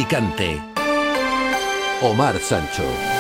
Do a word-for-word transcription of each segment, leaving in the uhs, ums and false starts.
Alicante. Omar Sancho.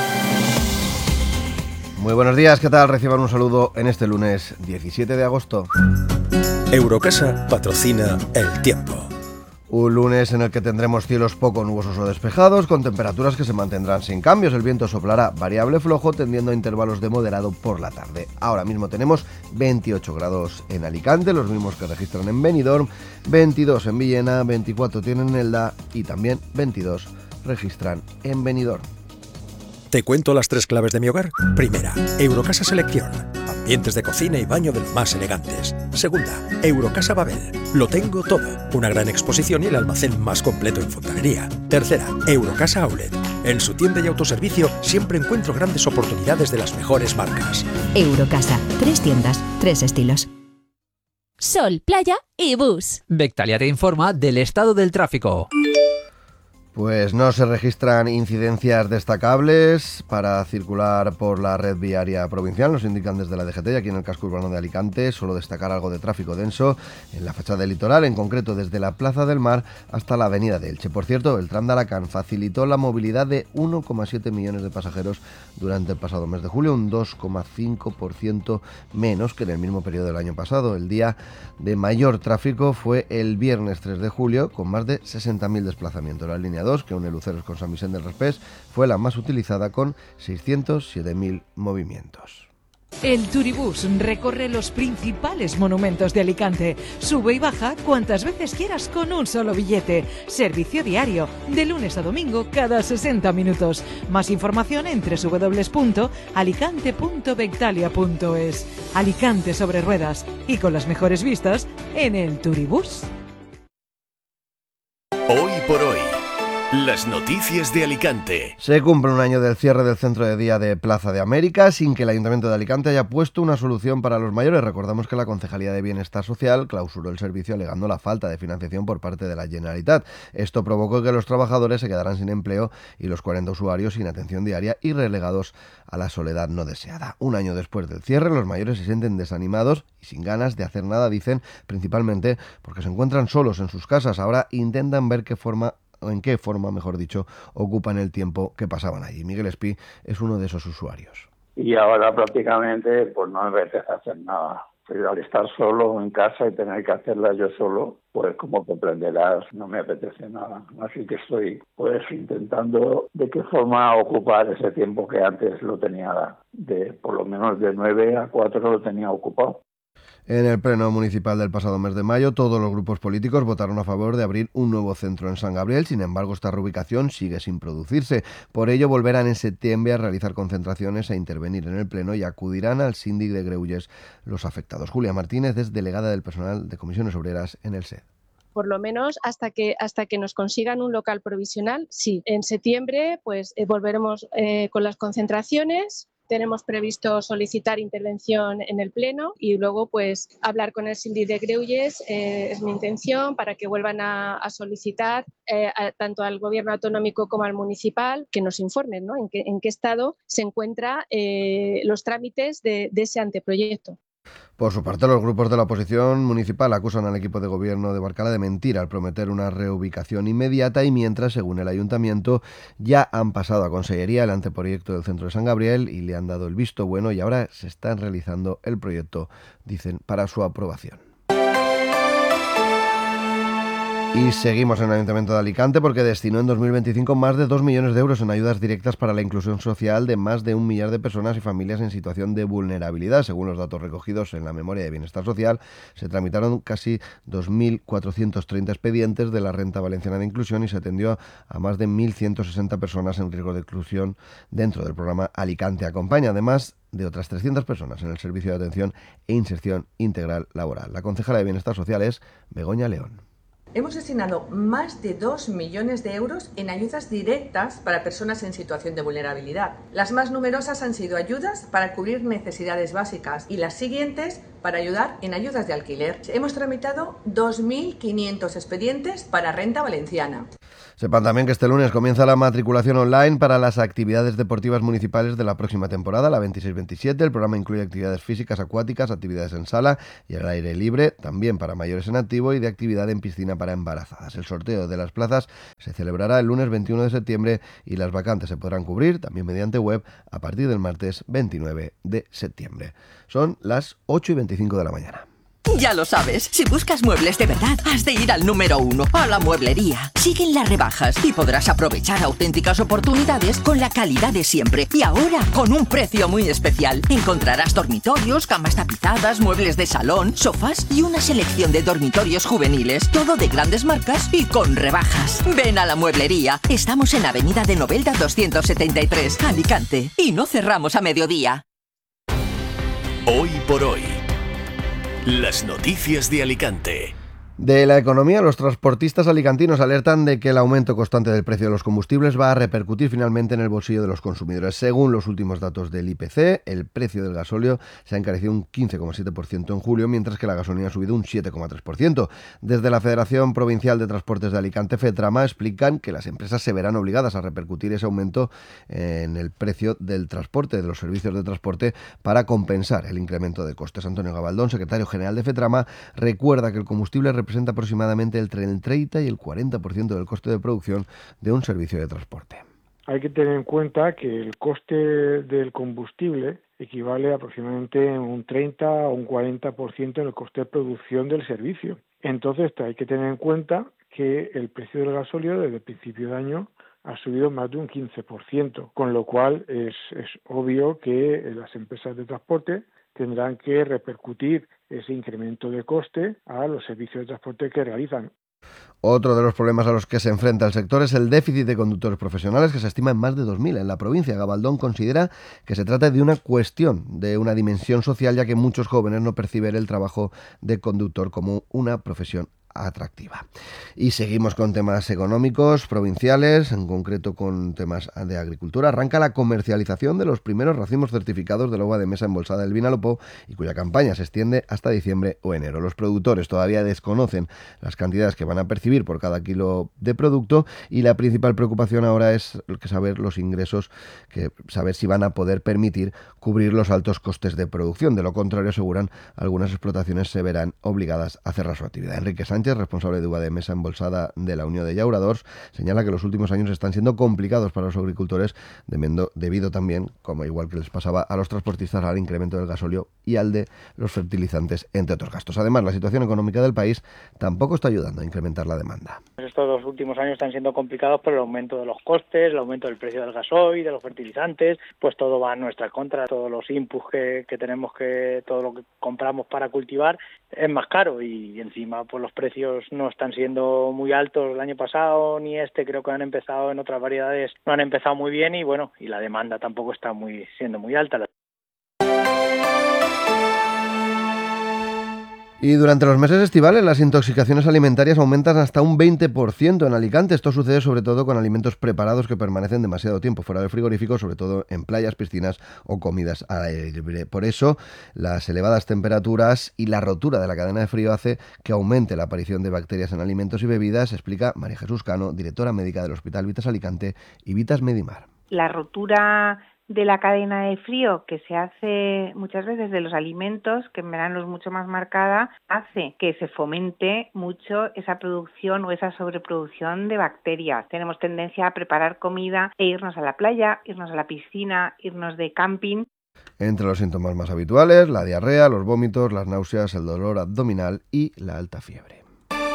Muy buenos días, ¿qué tal? Reciban un saludo en este lunes diecisiete de agosto. Eurocasa patrocina El Tiempo. Un lunes en el que tendremos cielos poco nubosos o despejados, con temperaturas que se mantendrán sin cambios. El viento soplará variable flojo, tendiendo a intervalos de moderado por la tarde. Ahora mismo tenemos veintiocho grados en Alicante, los mismos que registran en Benidorm, veintidós en Villena, veinticuatro tienen en Elda y también veintidós registran en Benidorm. ¿Te cuento las tres claves de mi hogar? Primera, Eurocasa Selección. Ambientes de cocina y baño de los más elegantes. Segunda, Eurocasa Babel. Lo tengo todo. Una gran exposición y el almacén más completo en fontanería. Tercera, Eurocasa Outlet. En su tienda y autoservicio siempre encuentro grandes oportunidades de las mejores marcas. Eurocasa. Tres tiendas, tres estilos. Sol, playa y bus. Vectalia te informa del estado del tráfico. Pues no se registran incidencias destacables para circular por la red viaria provincial, nos indican desde la D G T, y aquí en el casco urbano de Alicante solo destacar algo de tráfico denso en la fachada del litoral, en concreto desde la Plaza del Mar hasta la avenida de Elche. Por cierto, el tram de Alacant facilitó la movilidad de uno coma siete millones de pasajeros durante el pasado mes de julio, un dos coma cinco por ciento menos que en el mismo periodo del año pasado. El día de mayor tráfico fue el viernes tres de julio, con más de sesenta mil desplazamientos. La línea dos, que une Luceros con San Vicente del Raspés, fue la más utilizada con seiscientos siete mil movimientos. El Turibús recorre los principales monumentos de Alicante. Sube y baja cuantas veces quieras con un solo billete. Servicio diario, de lunes a domingo cada sesenta minutos. Más información en doble u doble u doble u punto alicante punto vectalia punto es. Alicante sobre ruedas y con las mejores vistas en el Turibús. Hoy por hoy. Las noticias de Alicante. Se cumple un año del cierre del centro de día de Plaza de América sin que el Ayuntamiento de Alicante haya puesto una solución para los mayores. Recordamos que la Concejalía de Bienestar Social clausuró el servicio alegando la falta de financiación por parte de la Generalitat. Esto provocó que los trabajadores se quedaran sin empleo y los cuarenta usuarios sin atención diaria y relegados a la soledad no deseada. Un año después del cierre, los mayores se sienten desanimados y sin ganas de hacer nada, dicen, principalmente porque se encuentran solos en sus casas. Ahora intentan ver qué forma o en qué forma, mejor dicho, ocupan el tiempo que pasaban allí. Miguel Espí es uno de esos usuarios. Y ahora prácticamente pues no me apetece hacer nada. Pero al estar solo en casa y tener que hacerla yo solo, pues como comprenderás, no me apetece nada. Así que estoy pues intentando de qué forma ocupar ese tiempo que antes lo tenía, de por lo menos de nueve a cuatro lo tenía ocupado. En el pleno municipal del pasado mes de mayo, todos los grupos políticos votaron a favor de abrir un nuevo centro en San Gabriel. Sin embargo, esta reubicación sigue sin producirse. Por ello, volverán en septiembre a realizar concentraciones e intervenir en el pleno y acudirán al síndic de Greuges los afectados. Julia Martínez es delegada del personal de Comisiones Obreras en el S E D. Por lo menos hasta que hasta que nos consigan un local provisional, sí. En septiembre, pues eh, volveremos eh, con las concentraciones. Tenemos previsto solicitar intervención en el pleno y luego pues hablar con el síndic de Greuges, eh, es mi intención, para que vuelvan a, a solicitar eh, a, tanto al gobierno autonómico como al municipal que nos informen, ¿no? en, qué, en qué estado se encuentran eh, los trámites de, de ese anteproyecto. Por su parte, los grupos de la oposición municipal acusan al equipo de gobierno de Barcala de mentir al prometer una reubicación inmediata y mientras, según el ayuntamiento, ya han pasado a consellería el anteproyecto del centro de San Gabriel y le han dado el visto bueno y ahora se está realizando el proyecto, dicen, para su aprobación. Y seguimos en el Ayuntamiento de Alicante porque destinó en dos mil veinticinco más de dos millones de euros en ayudas directas para la inclusión social de más de un millar de personas y familias en situación de vulnerabilidad. Según los datos recogidos en la memoria de Bienestar Social, se tramitaron casi dos mil cuatrocientos treinta expedientes de la Renta Valenciana de Inclusión y se atendió a más de mil ciento sesenta personas en riesgo de exclusión dentro del programa Alicante Acompaña, además de otras trescientas personas en el servicio de atención e inserción integral laboral. La concejala de Bienestar Social es Begoña León. Hemos destinado más de dos millones de euros en ayudas directas para personas en situación de vulnerabilidad. Las más numerosas han sido ayudas para cubrir necesidades básicas y las siguientes para ayudar en ayudas de alquiler. Hemos tramitado dos mil quinientos expedientes para renta valenciana. Sepan también que este lunes comienza la matriculación online para las actividades deportivas municipales de la próxima temporada, la veintiséis veintisiete. El programa incluye actividades físicas, acuáticas, actividades en sala y al aire libre, también para mayores en activo y de actividad en piscina para embarazadas. El sorteo de las plazas se celebrará el lunes veintiuno de septiembre y las vacantes se podrán cubrir también mediante web a partir del martes veintinueve de septiembre. Son las ocho y veinticinco de la mañana. Ya lo sabes, si buscas muebles de verdad, has de ir al número uno, a la mueblería. Siguen las rebajas y podrás aprovechar auténticas oportunidades con la calidad de siempre. Y ahora, con un precio muy especial. Encontrarás dormitorios, camas tapizadas, muebles de salón, sofás y una selección de dormitorios juveniles. Todo de grandes marcas y con rebajas. Ven a la mueblería. Estamos en Avenida de Novelda doscientos setenta y tres, Alicante. Y no cerramos a mediodía. Hoy por hoy. Las noticias de Alicante. De la economía, los transportistas alicantinos alertan de que el aumento constante del precio de los combustibles va a repercutir finalmente en el bolsillo de los consumidores. Según los últimos datos del I P C, el precio del gasóleo se ha encarecido un quince coma siete por ciento en julio, mientras que la gasolina ha subido un siete coma tres por ciento. Desde la Federación Provincial de Transportes de Alicante, FETRAMA, explican que las empresas se verán obligadas a repercutir ese aumento en el precio del transporte, de los servicios de transporte, para compensar el incremento de costes. Antonio Gabaldón, secretario general de FETRAMA, recuerda que el combustible representa aproximadamente entre el treinta y el cuarenta por ciento del coste de producción de un servicio de transporte. Hay que tener en cuenta que el coste del combustible equivale aproximadamente a un treinta o un cuarenta por ciento en el coste de producción del servicio. Entonces hay que tener en cuenta que el precio del gasóleo desde el principio de año ha subido más de un quince por ciento, con lo cual es, es obvio que las empresas de transporte tendrán que repercutir ese incremento de coste a los servicios de transporte que realizan. Otro de los problemas a los que se enfrenta el sector es el déficit de conductores profesionales, que se estima en más de dos mil en la provincia. Gabaldón considera que se trata de una cuestión de una dimensión social, ya que muchos jóvenes no perciben el trabajo de conductor como una profesión atractiva. Y seguimos con temas económicos provinciales, en concreto con temas de agricultura. Arranca la comercialización de los primeros racimos certificados de la uva de mesa embolsada del Vinalopó, y cuya campaña se extiende hasta diciembre o enero. Los productores todavía desconocen las cantidades que van a percibir por cada kilo de producto, y la principal preocupación ahora es que saber los ingresos, que saber si van a poder permitir cubrir los altos costes de producción. De lo contrario, aseguran, algunas explotaciones se verán obligadas a cerrar su actividad. Enrique Sánchez, responsable de uva de mesa embolsada de la Unión de Llauradors, señala que los últimos años están siendo complicados para los agricultores, debido, debido también, como igual que les pasaba a los transportistas, al incremento del gasóleo y al de los fertilizantes, entre otros gastos. Además, la situación económica del país tampoco está ayudando a incrementar la demanda. Estos dos últimos años están siendo complicados por el aumento de los costes, el aumento del precio del gasoil, de los fertilizantes, pues todo va en nuestra contra. Todos los inputs que, que tenemos, que todo lo que compramos para cultivar es más caro, y encima pues los precios no están siendo muy altos el año pasado ni este. Creo que han empezado en otras variedades, no han empezado muy bien, y bueno, y la demanda tampoco está muy siendo muy alta. Y durante los meses estivales, las intoxicaciones alimentarias aumentan hasta un veinte por ciento en Alicante. Esto sucede sobre todo con alimentos preparados que permanecen demasiado tiempo fuera del frigorífico, sobre todo en playas, piscinas o comidas al aire libre. Por eso, las elevadas temperaturas y la rotura de la cadena de frío hace que aumente la aparición de bacterias en alimentos y bebidas, explica María Jesús Cano, directora médica del Hospital Vitas Alicante y Vitas Medimar. La rotura de la cadena de frío, que se hace muchas veces de los alimentos, que en verano es mucho más marcada, hace que se fomente mucho esa producción o esa sobreproducción de bacterias. Tenemos tendencia a preparar comida e irnos a la playa, irnos a la piscina, irnos de camping. Entre los síntomas más habituales, la diarrea, los vómitos, las náuseas, el dolor abdominal y la alta fiebre.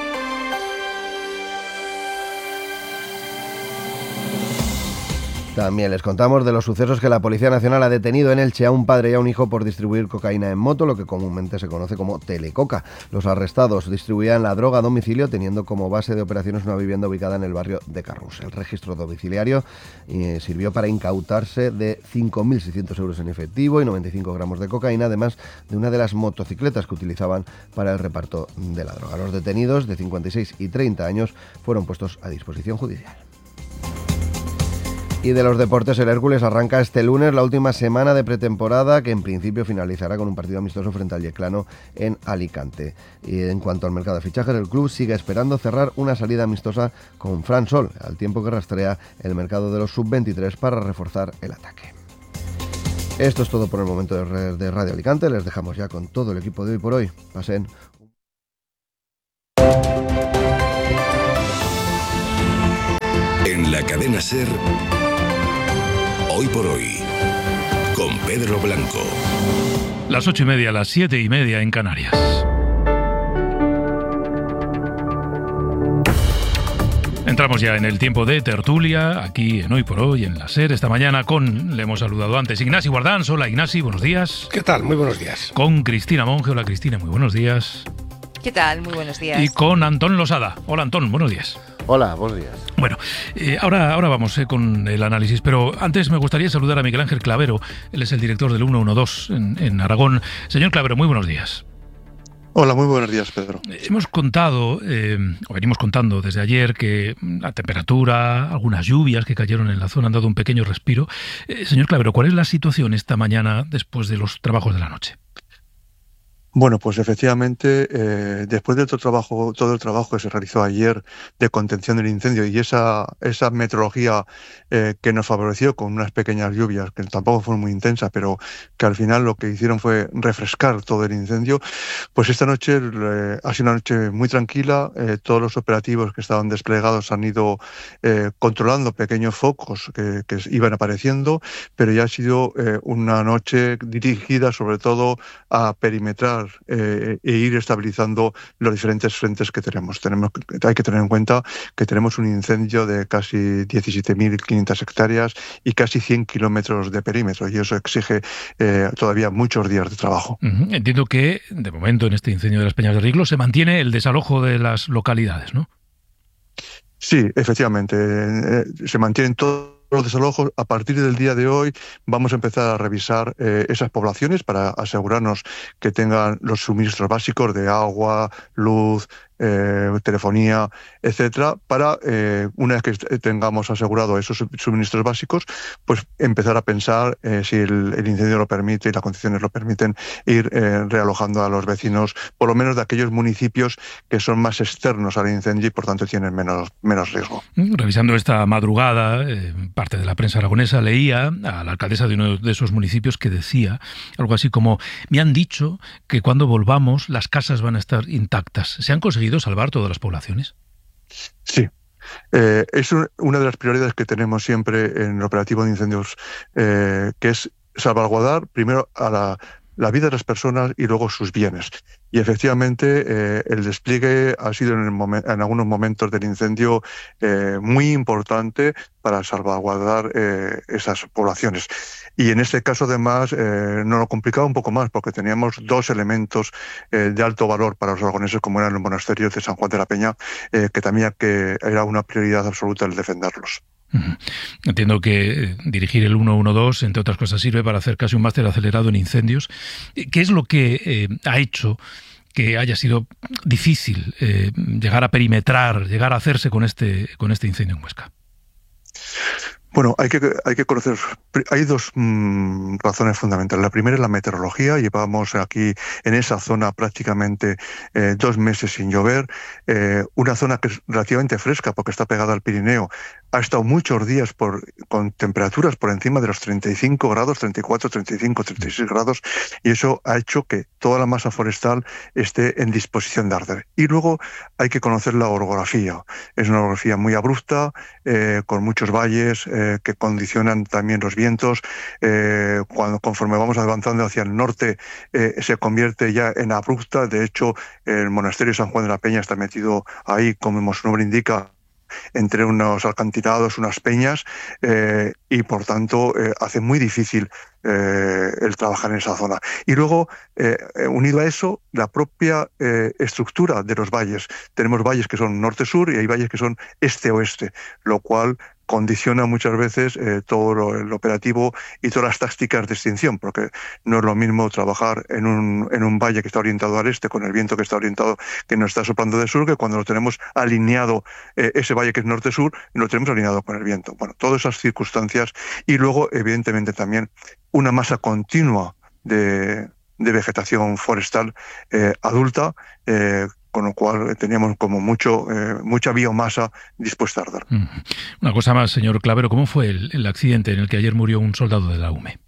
También les contamos de los sucesos que la Policía Nacional ha detenido en Elche a un padre y a un hijo por distribuir cocaína en moto, lo que comúnmente se conoce como telecoca. Los arrestados distribuían la droga a domicilio, teniendo como base de operaciones una vivienda ubicada en el barrio de Carrús. El registro domiciliario eh, sirvió para incautarse de cinco mil seiscientos euros en efectivo y noventa y cinco gramos de cocaína, además de una de las motocicletas que utilizaban para el reparto de la droga. Los detenidos, de cincuenta y seis y treinta años, fueron puestos a disposición judicial. Y de los deportes, el Hércules arranca este lunes la última semana de pretemporada, que en principio finalizará con un partido amistoso frente al Yeclano en Alicante. Y en cuanto al mercado de fichajes, el club sigue esperando cerrar una salida amistosa con Fran Sol, al tiempo que rastrea el mercado de los sub veintitrés para reforzar el ataque. Esto es todo por el momento de Radio Alicante. Les dejamos ya con todo el equipo de Hoy por Hoy. Pasen. En la cadena SER, Hoy por Hoy, con Pedro Blanco. Las ocho y media, las siete y media en Canarias. Entramos ya en el tiempo de tertulia, aquí en Hoy por Hoy, en la SER. Esta mañana con, le hemos saludado antes, Ignasi Guardans. Hola, Ignasi, buenos días. ¿Qué tal? Muy buenos días. Con Cristina Monge. Hola, Cristina, muy buenos días. ¿Qué tal? Muy buenos días. Y con Antón Losada. Hola, Antón, buenos días. Hola, buenos días. Bueno, eh, ahora, ahora vamos eh, con el análisis, pero antes me gustaría saludar a Miguel Ángel Clavero. Él es el director del ciento doce en, en Aragón. Señor Clavero, muy buenos días. Hola, muy buenos días, Pedro. Hemos contado, eh, o venimos contando desde ayer, que la temperatura, algunas lluvias que cayeron en la zona han dado un pequeño respiro. Eh, señor Clavero, ¿cuál es la situación esta mañana después de los trabajos de la noche? Bueno, pues efectivamente, eh, después de todo el trabajo, todo el trabajo que se realizó ayer de contención del incendio y esa, esa meteorología eh, que nos favoreció con unas pequeñas lluvias, que tampoco fueron muy intensas, pero que al final lo que hicieron fue refrescar todo el incendio, pues esta noche eh, ha sido una noche muy tranquila. Eh, todos los operativos que estaban desplegados han ido eh, controlando pequeños focos que, que iban apareciendo, pero ya ha sido eh, una noche dirigida sobre todo a perimetrar Eh, e ir estabilizando los diferentes frentes que tenemos. tenemos. Hay que tener en cuenta que tenemos un incendio de casi diecisiete mil quinientas hectáreas y casi cien kilómetros de perímetro, y eso exige eh, todavía muchos días de trabajo. Uh-huh. Entiendo que, de momento, en este incendio de las Peñas de Riglo se mantiene el desalojo de las localidades, ¿no? Sí, efectivamente. Eh, se mantienen todos los desalojos. A partir del día de hoy vamos a empezar a revisar eh, esas poblaciones para asegurarnos que tengan los suministros básicos de agua, luz, eh, telefonía, etcétera, para eh, una vez que tengamos asegurado esos suministros básicos, pues empezar a pensar eh, si el, el incendio lo permite y las condiciones lo permiten, ir eh, realojando a los vecinos, por lo menos de aquellos municipios que son más externos al incendio y por tanto tienen menos, menos riesgo. Revisando esta madrugada, eh, parte de la prensa aragonesa leía a la alcaldesa de uno de esos municipios que decía algo así como: me han dicho que cuando volvamos las casas van a estar intactas. ¿Se han conseguido salvar todas las poblaciones? Sí. Eh, es un, una de las prioridades que tenemos siempre en el operativo de incendios, eh, que es salvaguardar primero a la, la vida de las personas y luego sus bienes. Y efectivamente eh, el despliegue ha sido en, el momen- en algunos momentos del incendio eh, muy importante para salvaguardar eh, esas poblaciones. Y en este caso además eh, nos lo complicaba un poco más porque teníamos dos elementos eh, de alto valor para los aragoneses, como eran los monasterios de San Juan de la Peña, eh, que también que era una prioridad absoluta el defenderlos. Uh-huh. Entiendo que dirigir el ciento doce, entre otras cosas, sirve para hacer casi un máster acelerado en incendios. ¿Qué es lo que eh, ha hecho que haya sido difícil eh, llegar a perimetrar, llegar a hacerse con este, con este incendio en Huesca? Bueno, hay que, hay que conocer, hay dos mmm, razones fundamentales. La primera es la meteorología. Llevamos aquí en esa zona prácticamente eh, dos meses sin llover, eh, una zona que es relativamente fresca porque está pegada al Pirineo. Ha estado muchos días por, con temperaturas por encima de los treinta y cinco grados, treinta y cuatro, treinta y cinco, treinta y seis grados, y eso ha hecho que toda la masa forestal esté en disposición de arder. Y luego hay que conocer la orografía. Es una orografía muy abrupta, eh, con muchos valles, eh, que condicionan también los vientos. Eh, cuando conforme vamos avanzando hacia el norte, eh, se convierte ya en abrupta. De hecho, el monasterio de San Juan de la Peña está metido ahí, como su nombre indica, entre unos alcantinados, unas peñas, eh, y por tanto eh, hace muy difícil eh, el trabajar en esa zona. Y luego, eh, unido a eso, la propia eh, estructura de los valles. Tenemos valles que son norte-sur y hay valles que son este-oeste, lo cual condiciona muchas veces eh, todo lo, el operativo y todas las tácticas de extinción, porque no es lo mismo trabajar en un, en un valle que está orientado al este, con el viento que está orientado, que nos está soplando de sur, que cuando lo tenemos alineado, eh, ese valle que es norte-sur, lo tenemos alineado con el viento. Bueno, todas esas circunstancias, y luego, evidentemente, también una masa continua de, de vegetación forestal eh, adulta, eh, con lo cual teníamos como mucho eh, mucha biomasa dispuesta a arder. Mm. Una cosa más, señor Clavero, ¿cómo fue el, el accidente en el que ayer murió un soldado de la U M E?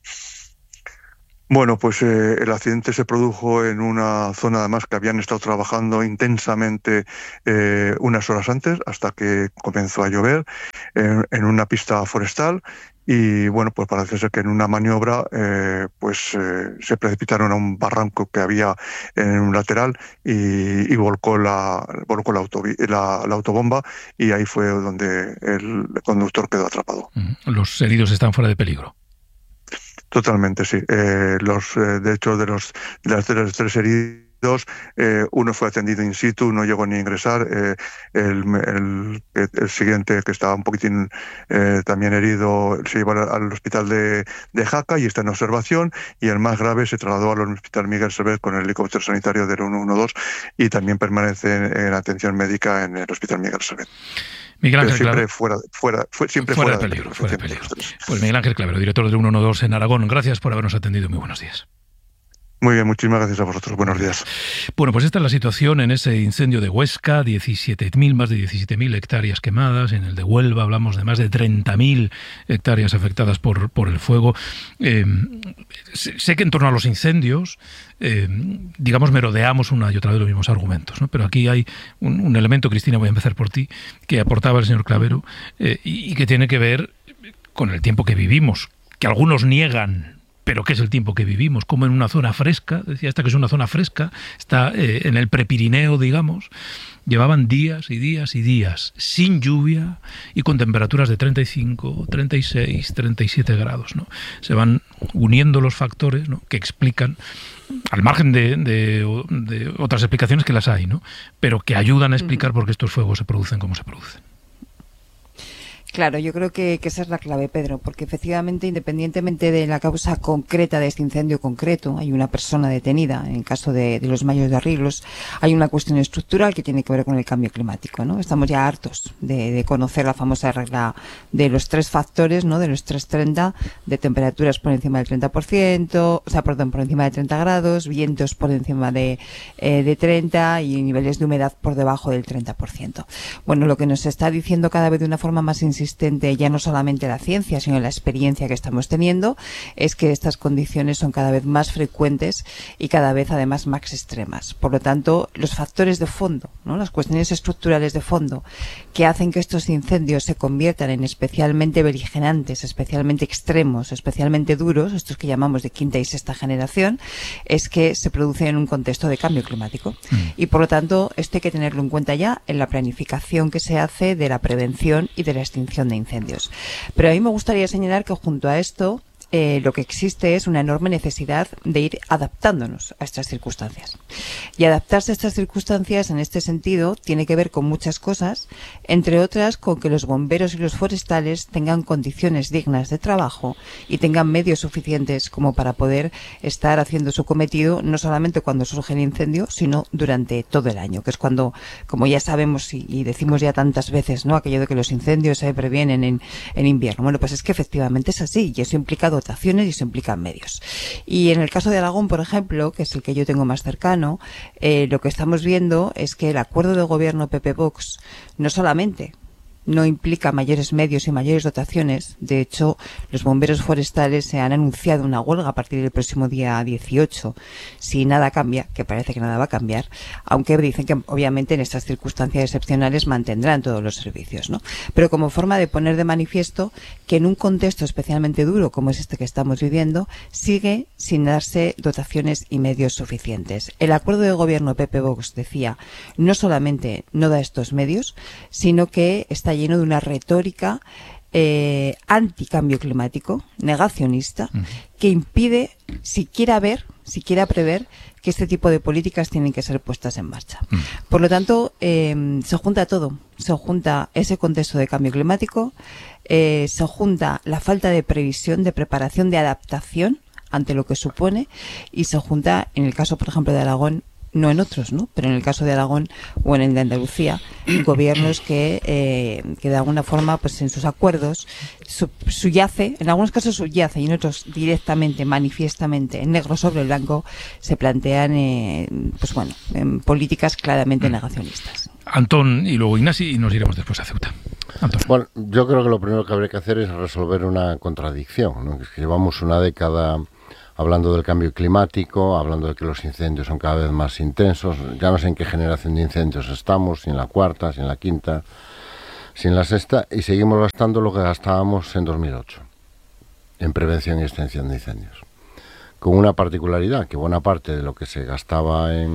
Bueno, pues eh, el accidente se produjo en una zona además que habían estado trabajando intensamente eh, unas horas antes, hasta que comenzó a llover, eh, en una pista forestal. Y bueno, pues parece ser que en una maniobra eh, pues eh, se precipitaron a un barranco que había en un lateral y, y volcó la volcó la, autovi- la, la autobomba, y ahí fue donde el conductor quedó atrapado. Los heridos están fuera de peligro. Totalmente, sí. Eh, los, eh, de hecho, de los de las, de los tres heridos, eh, uno fue atendido in situ, no llegó ni a ingresar. Eh, el, el, el siguiente, que estaba un poquitín eh, también herido, se llevó al, al hospital de, de Jaca y está en observación. Y el más grave se trasladó al hospital Miguel Servet con el helicóptero sanitario del uno uno dos y también permanece en, en atención médica en el hospital Miguel Servet. Miguel Ángel siempre Clavero. fuera, fuera, fue, siempre fuera, fuera de peligro. Fuera de peligro. Pues Miguel Ángel Clavero, director del uno uno dos en Aragón, gracias por habernos atendido. Muy buenos días. Muy bien, muchísimas gracias a vosotros. Buenos días. Bueno, pues esta es la situación en ese incendio de Huesca, diecisiete mil, más de diecisiete mil hectáreas quemadas. En el de Huelva hablamos de más de treinta mil hectáreas afectadas por, por el fuego. Eh, sé que en torno a los incendios, eh, digamos, merodeamos una y otra vez los mismos argumentos, ¿no? Pero aquí hay un, un elemento, Cristina, voy a empezar por ti, que aportaba el señor Clavero, eh, y, y que tiene que ver con el tiempo que vivimos, que algunos niegan. Pero ¿qué es el tiempo que vivimos? Como en una zona fresca, decía esta que es una zona fresca, está eh, en el Prepirineo, digamos, llevaban días y días y días sin lluvia y con temperaturas de treinta y cinco, treinta y seis, treinta y siete grados, ¿no? Se van uniendo los factores, ¿no?, que explican, al margen de, de, de otras explicaciones que las hay, ¿no?, pero que ayudan a explicar por qué estos fuegos se producen como se producen. Claro, yo creo que, que esa es la clave, Pedro, porque efectivamente, independientemente de la causa concreta de este incendio concreto, hay una persona detenida en el caso de, de los Mayos de Arreglos, hay una cuestión estructural que tiene que ver con el cambio climático, ¿no? Estamos ya hartos de, de conocer la famosa regla de los tres factores, ¿no?, de los tres treinta, de temperaturas por encima del treinta por ciento, o sea, perdón, por encima de treinta grados, vientos por encima de, eh, de treinta y niveles de humedad por debajo del treinta por ciento. Bueno, lo que nos está diciendo cada vez de una forma más insistente, ya no solamente la ciencia, sino la experiencia que estamos teniendo, es que estas condiciones son cada vez más frecuentes y cada vez además más extremas. Por lo tanto, los factores de fondo, ¿no?, las cuestiones estructurales de fondo que hacen que estos incendios se conviertan en especialmente beligerantes, especialmente extremos, especialmente duros, estos que llamamos de quinta y sexta generación, es que se producen en un contexto de cambio climático. Mm. Y por lo tanto, esto hay que tenerlo en cuenta ya en la planificación que se hace de la prevención y de la extinción de incendios. Pero a mí me gustaría señalar que junto a esto eh, lo que existe es una enorme necesidad de ir adaptándonos a estas circunstancias. Y adaptarse a estas circunstancias en este sentido tiene que ver con muchas cosas, entre otras con que los bomberos y los forestales tengan condiciones dignas de trabajo y tengan medios suficientes como para poder estar haciendo su cometido no solamente cuando surge el incendio, sino durante todo el año, que es cuando, como ya sabemos y, y decimos ya tantas veces, ¿no?, aquello de que los incendios se previenen en, en invierno. Bueno, pues es que efectivamente es así, y eso implica dotaciones y eso implica medios. Y en el caso de Aragón, por ejemplo, que es el que yo tengo más cercano, eh, lo que estamos viendo es que el acuerdo de gobierno P P-Vox no solamente no implica mayores medios y mayores dotaciones. De hecho, los bomberos forestales se han anunciado una huelga a partir del próximo día dieciocho. Si nada cambia, que parece que nada va a cambiar, aunque dicen que obviamente en estas circunstancias excepcionales mantendrán todos los servicios, ¿no? Pero como forma de poner de manifiesto que en un contexto especialmente duro como es este que estamos viviendo, sigue sin darse dotaciones y medios suficientes. El acuerdo de gobierno P P-Vox, decía, no solamente no da estos medios, sino que está lleno de una retórica eh, anticambio climático, negacionista, uh-huh. que impide siquiera ver, siquiera prever que este tipo de políticas tienen que ser puestas en marcha. Uh-huh. Por lo tanto, eh, se junta todo. Se junta ese contexto de cambio climático, eh, se junta la falta de previsión, de preparación, de adaptación ante lo que supone, y se junta, en el caso, por ejemplo, de Aragón, no en otros, ¿no? Pero en el caso de Aragón o en el de Andalucía, gobiernos que, eh, que de alguna forma, pues en sus acuerdos sub, subyace, en algunos casos subyace y en otros directamente, manifiestamente, en negro sobre blanco, se plantean, eh, pues bueno, en políticas claramente negacionistas. Antón y luego Ignasi, y nos iremos después a Ceuta. Antón. Bueno, yo creo que lo primero que habría que hacer es resolver una contradicción, ¿no? Es que llevamos una década hablando del cambio climático, hablando de que los incendios son cada vez más intensos. Ya no sé en qué generación de incendios estamos, si en la cuarta, si en la quinta, si en la sexta, y seguimos gastando lo que gastábamos en dos mil ocho, en prevención y extinción de incendios. Con una particularidad, que buena parte de lo que se gastaba en,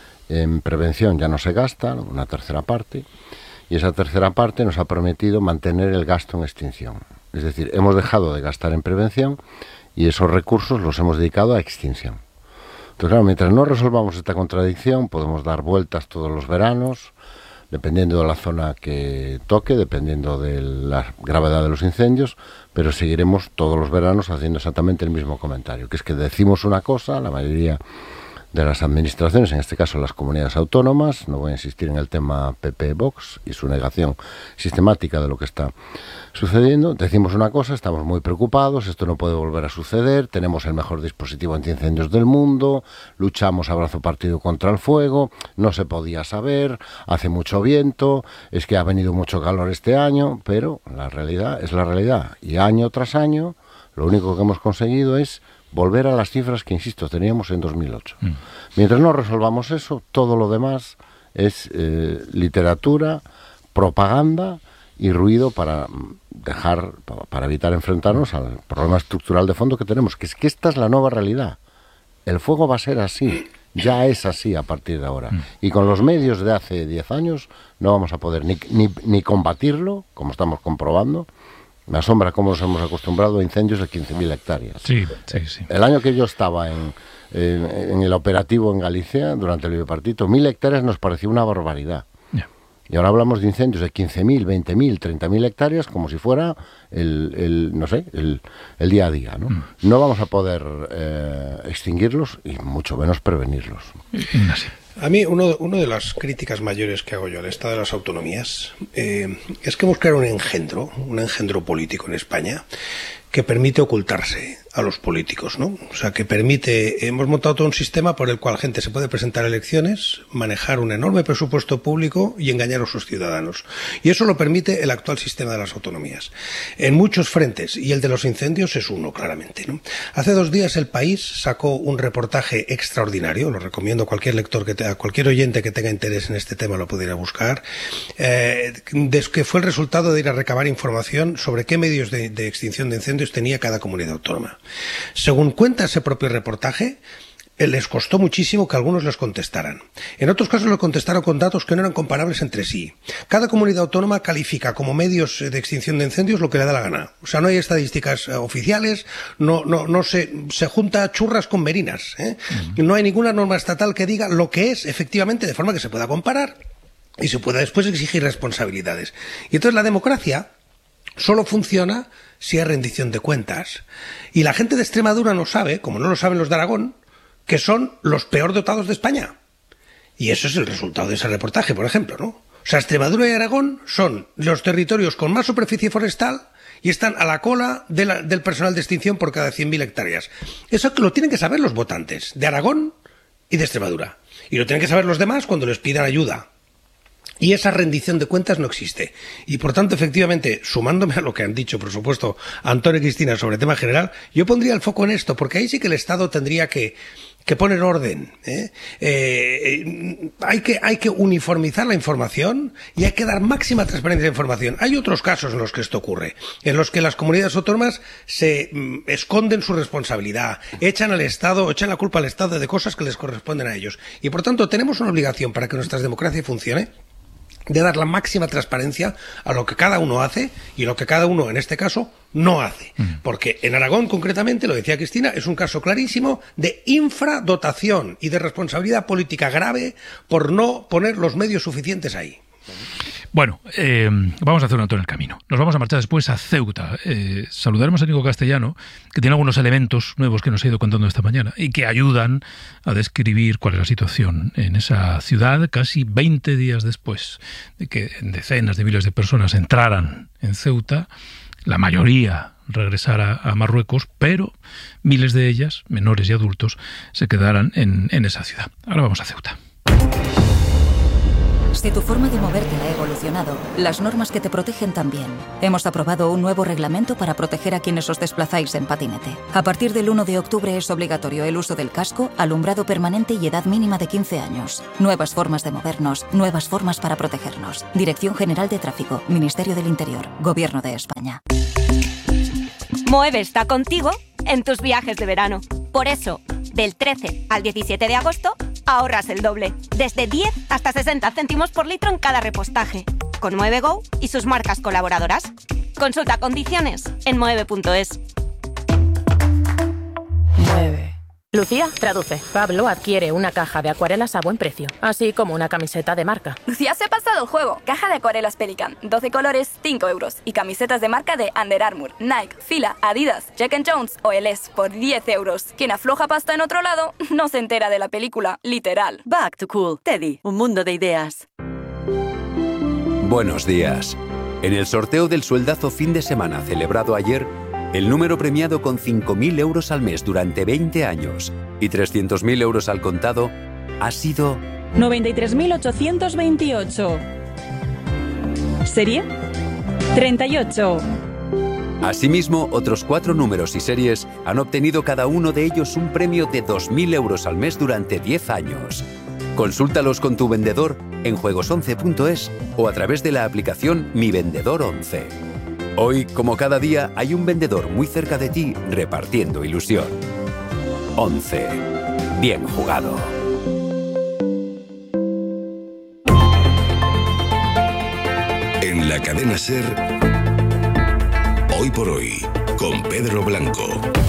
en prevención ya no se gasta, una tercera parte, y esa tercera parte nos ha permitido mantener el gasto en extinción. Es decir, hemos dejado de gastar en prevención y esos recursos los hemos dedicado a extinción. Entonces, claro, mientras no resolvamos esta contradicción, podemos dar vueltas todos los veranos, dependiendo de la zona que toque, dependiendo de la gravedad de los incendios, pero seguiremos todos los veranos haciendo exactamente el mismo comentario, que es que decimos una cosa, la mayoría de las administraciones, en este caso las comunidades autónomas, no voy a insistir en el tema P P-Vox y su negación sistemática de lo que está sucediendo, decimos una cosa, estamos muy preocupados, esto no puede volver a suceder, tenemos el mejor dispositivo antiincendios del mundo, luchamos a brazo partido contra el fuego, no se podía saber, hace mucho viento, es que ha venido mucho calor este año, pero la realidad es la realidad, y año tras año lo único que hemos conseguido es volver a las cifras que, insisto, teníamos en dos mil ocho. Mm. Mientras no resolvamos eso, todo lo demás es eh, literatura, propaganda y ruido para dejar, para evitar enfrentarnos al problema estructural de fondo que tenemos, que es que esta es la nueva realidad. El fuego va a ser así, ya es así a partir de ahora. Mm. Y con los medios de hace diez años no vamos a poder ni, ni, ni combatirlo, como estamos comprobando. Me asombra cómo nos hemos acostumbrado a incendios de quince mil hectáreas. Sí, sí, sí. El año que yo estaba en, en, en el operativo en Galicia, durante el bipartito, mil hectáreas nos parecía una barbaridad. Yeah. Y ahora hablamos de incendios de quince mil, veinte mil, treinta mil hectáreas como si fuera el, el no sé, el, el día a día, ¿no? Mm. No vamos a poder eh, extinguirlos y mucho menos prevenirlos. Ignacio. A mí, uno, uno de las críticas mayores que hago yo al Estado de las Autonomías eh, es que hemos creado un engendro, un engendro político en España que permite ocultarse a los políticos, ¿no? O sea, que permite, hemos montado todo un sistema por el cual gente se puede presentar a elecciones, manejar un enorme presupuesto público y engañar a sus ciudadanos. Y eso lo permite el actual sistema de las autonomías. En muchos frentes, y el de los incendios es uno, claramente, ¿no? Hace dos días El País sacó un reportaje extraordinario, lo recomiendo a cualquier lector, que te, a cualquier oyente que tenga interés en este tema lo pudiera buscar, eh, que fue el resultado de ir a recabar información sobre qué medios de, de extinción de incendios tenía cada comunidad autónoma. Según cuenta ese propio reportaje, les costó muchísimo que algunos les contestaran. En otros casos les contestaron con datos que no eran comparables entre sí. Cada comunidad autónoma califica como medios de extinción de incendios lo que le da la gana. O sea, no hay estadísticas oficiales, no, no, no se, se junta churras con merinas, ¿eh? Uh-huh. No hay ninguna norma estatal que diga lo que es efectivamente, de forma que se pueda comparar y se pueda después exigir responsabilidades. Y entonces la democracia solo funciona si hay rendición de cuentas. Y la gente de Extremadura no sabe, como no lo saben los de Aragón, que son los peor dotados de España. Y eso es el resultado de ese reportaje, por ejemplo, ¿no? O sea, Extremadura y Aragón son los territorios con más superficie forestal y están a la cola de la, del personal de extinción por cada cien mil hectáreas. Eso lo tienen que saber los votantes de Aragón y de Extremadura. Y lo tienen que saber los demás cuando les pidan ayuda. Y esa rendición de cuentas no existe. Y por tanto, efectivamente, sumándome a lo que han dicho, por supuesto, Antonio y Cristina sobre el tema general, yo pondría el foco en esto, porque ahí sí que el Estado tendría que, que poner orden, ¿eh? Eh, hay que, hay que uniformizar la información y hay que dar máxima transparencia de información. Hay otros casos en los que esto ocurre, en los que las comunidades autónomas se mm, esconden su responsabilidad, echan al Estado, echan la culpa al Estado de cosas que les corresponden a ellos. Y por tanto, tenemos una obligación para que nuestra democracia funcione, de dar la máxima transparencia a lo que cada uno hace y lo que cada uno, en este caso, no hace. Porque en Aragón, concretamente, lo decía Cristina, es un caso clarísimo de infradotación y de responsabilidad política grave por no poner los medios suficientes ahí. Bueno, eh, vamos a hacer un alto en el camino. Nos vamos a marchar después a Ceuta. Eh, saludaremos a Nico Castellano, que tiene algunos elementos nuevos que nos ha ido contando esta mañana y que ayudan a describir cuál es la situación en esa ciudad casi veinte días después de que decenas de miles de personas entraran en Ceuta, la mayoría regresara a Marruecos, pero miles de ellas, menores y adultos, se quedaran en, en esa ciudad. Ahora vamos a Ceuta. Si tu forma de moverte ha evolucionado, las normas que te protegen también. Hemos aprobado un nuevo reglamento para proteger a quienes os desplazáis en patinete. A partir del uno de octubre es obligatorio el uso del casco, alumbrado permanente y edad mínima de quince años. Nuevas formas de movernos, nuevas formas para protegernos. Dirección General de Tráfico, Ministerio del Interior, Gobierno de España. Moeve está contigo en tus viajes de verano. Por eso, del trece al diecisiete de agosto, ahorras el doble. Desde diez hasta sesenta céntimos por litro en cada repostaje. Con Moeve Go y sus marcas colaboradoras. Consulta condiciones en moeve punto es. Mueve. Lucía, traduce. Pablo adquiere una caja de acuarelas a buen precio, así como una camiseta de marca. Lucía se ha pasado el juego. Caja de acuarelas Pelican, doce colores, cinco euros. Y camisetas de marca de Under Armour, Nike, Fila, Adidas, Jack and Jones o Eles por diez euros. Quien afloja pasta en otro lado no se entera de la película, literal. Back to Cool. Teddy, un mundo de ideas. Buenos días. En el sorteo del sueldazo fin de semana celebrado ayer, el número premiado con cinco mil euros al mes durante veinte años y trescientos mil euros al contado ha sido noventa y tres mil ochocientos veintiocho. ¿Serie? treinta y ocho. Asimismo, otros cuatro números y series han obtenido cada uno de ellos un premio de dos mil euros al mes durante diez años. Consúltalos con tu vendedor en juegos once punto es o a través de la aplicación Mi Vendedor once. Hoy, como cada día, hay un vendedor muy cerca de ti repartiendo ilusión. once. Bien jugado. En la cadena SER, Hoy por Hoy, con Pedro Blanco.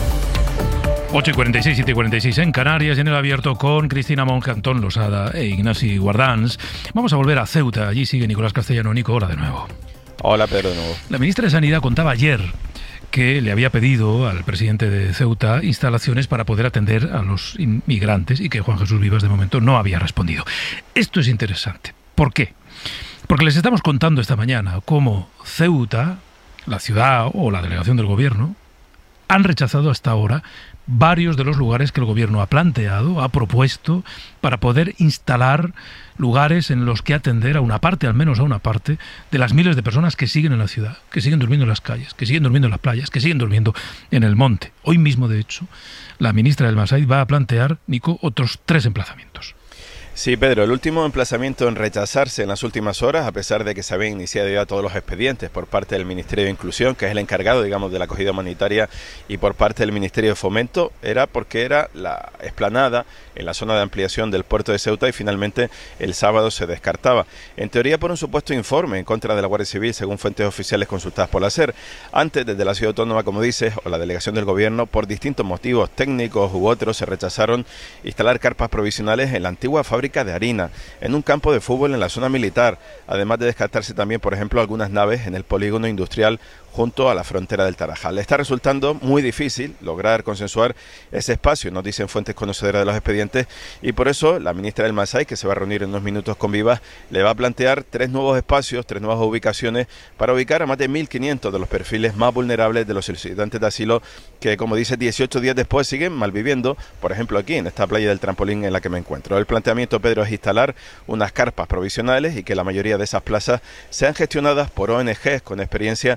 ocho y cuarenta y seis, siete y cuarenta y seis en Canarias, y en el abierto con Cristina Monge, Antón Losada e Ignasi Guardans. Vamos a volver a Ceuta. Allí sigue Nicolás Castellano. Nico, hola de nuevo. Hola, Pedro, de nuevo. La ministra de Sanidad contaba ayer que le había pedido al presidente de Ceuta instalaciones para poder atender a los inmigrantes y que Juan Jesús Vivas de momento no había respondido. Esto es interesante. ¿Por qué? Porque les estamos contando esta mañana cómo Ceuta, la ciudad o la delegación del gobierno, han rechazado hasta ahora varios de los lugares que el gobierno ha planteado, ha propuesto, para poder instalar lugares en los que atender a una parte, al menos a una parte, de las miles de personas que siguen en la ciudad, que siguen durmiendo en las calles, que siguen durmiendo en las playas, que siguen durmiendo en el monte. Hoy mismo, de hecho, la ministra del Massaid va a plantear, Nico, otros tres emplazamientos. Sí, Pedro, el último emplazamiento en rechazarse en las últimas horas, a pesar de que se habían iniciado ya todos los expedientes por parte del Ministerio de Inclusión, que es el encargado, digamos, de la acogida humanitaria, y por parte del Ministerio de Fomento, era porque era la explanada en la zona de ampliación del puerto de Ceuta y finalmente el sábado se descartaba. En teoría por un supuesto informe en contra de la Guardia Civil, según fuentes oficiales consultadas por la SER. Antes, desde la Ciudad Autónoma, como dices, o la delegación del gobierno, por distintos motivos técnicos u otros, se rechazaron instalar carpas provisionales en la antigua fábrica de harina, en un campo de fútbol en la zona militar, además de descartarse también, por ejemplo, algunas naves en el polígono industrial junto a la frontera del Tarajal. Le está resultando muy difícil lograr consensuar ese espacio, nos dicen fuentes conocedoras de los expedientes, y por eso la ministra del Massaid, que se va a reunir en unos minutos con Vivas, le va a plantear tres nuevos espacios, tres nuevas ubicaciones para ubicar a más de mil quinientos de los perfiles más vulnerables de los solicitantes de asilo que, como dice, dieciocho días después siguen malviviendo, por ejemplo aquí en esta playa del Trampolín en la que me encuentro. El planteamiento, Pedro, es instalar unas carpas provisionales y que la mayoría de esas plazas sean gestionadas por O N Ges con experiencia en la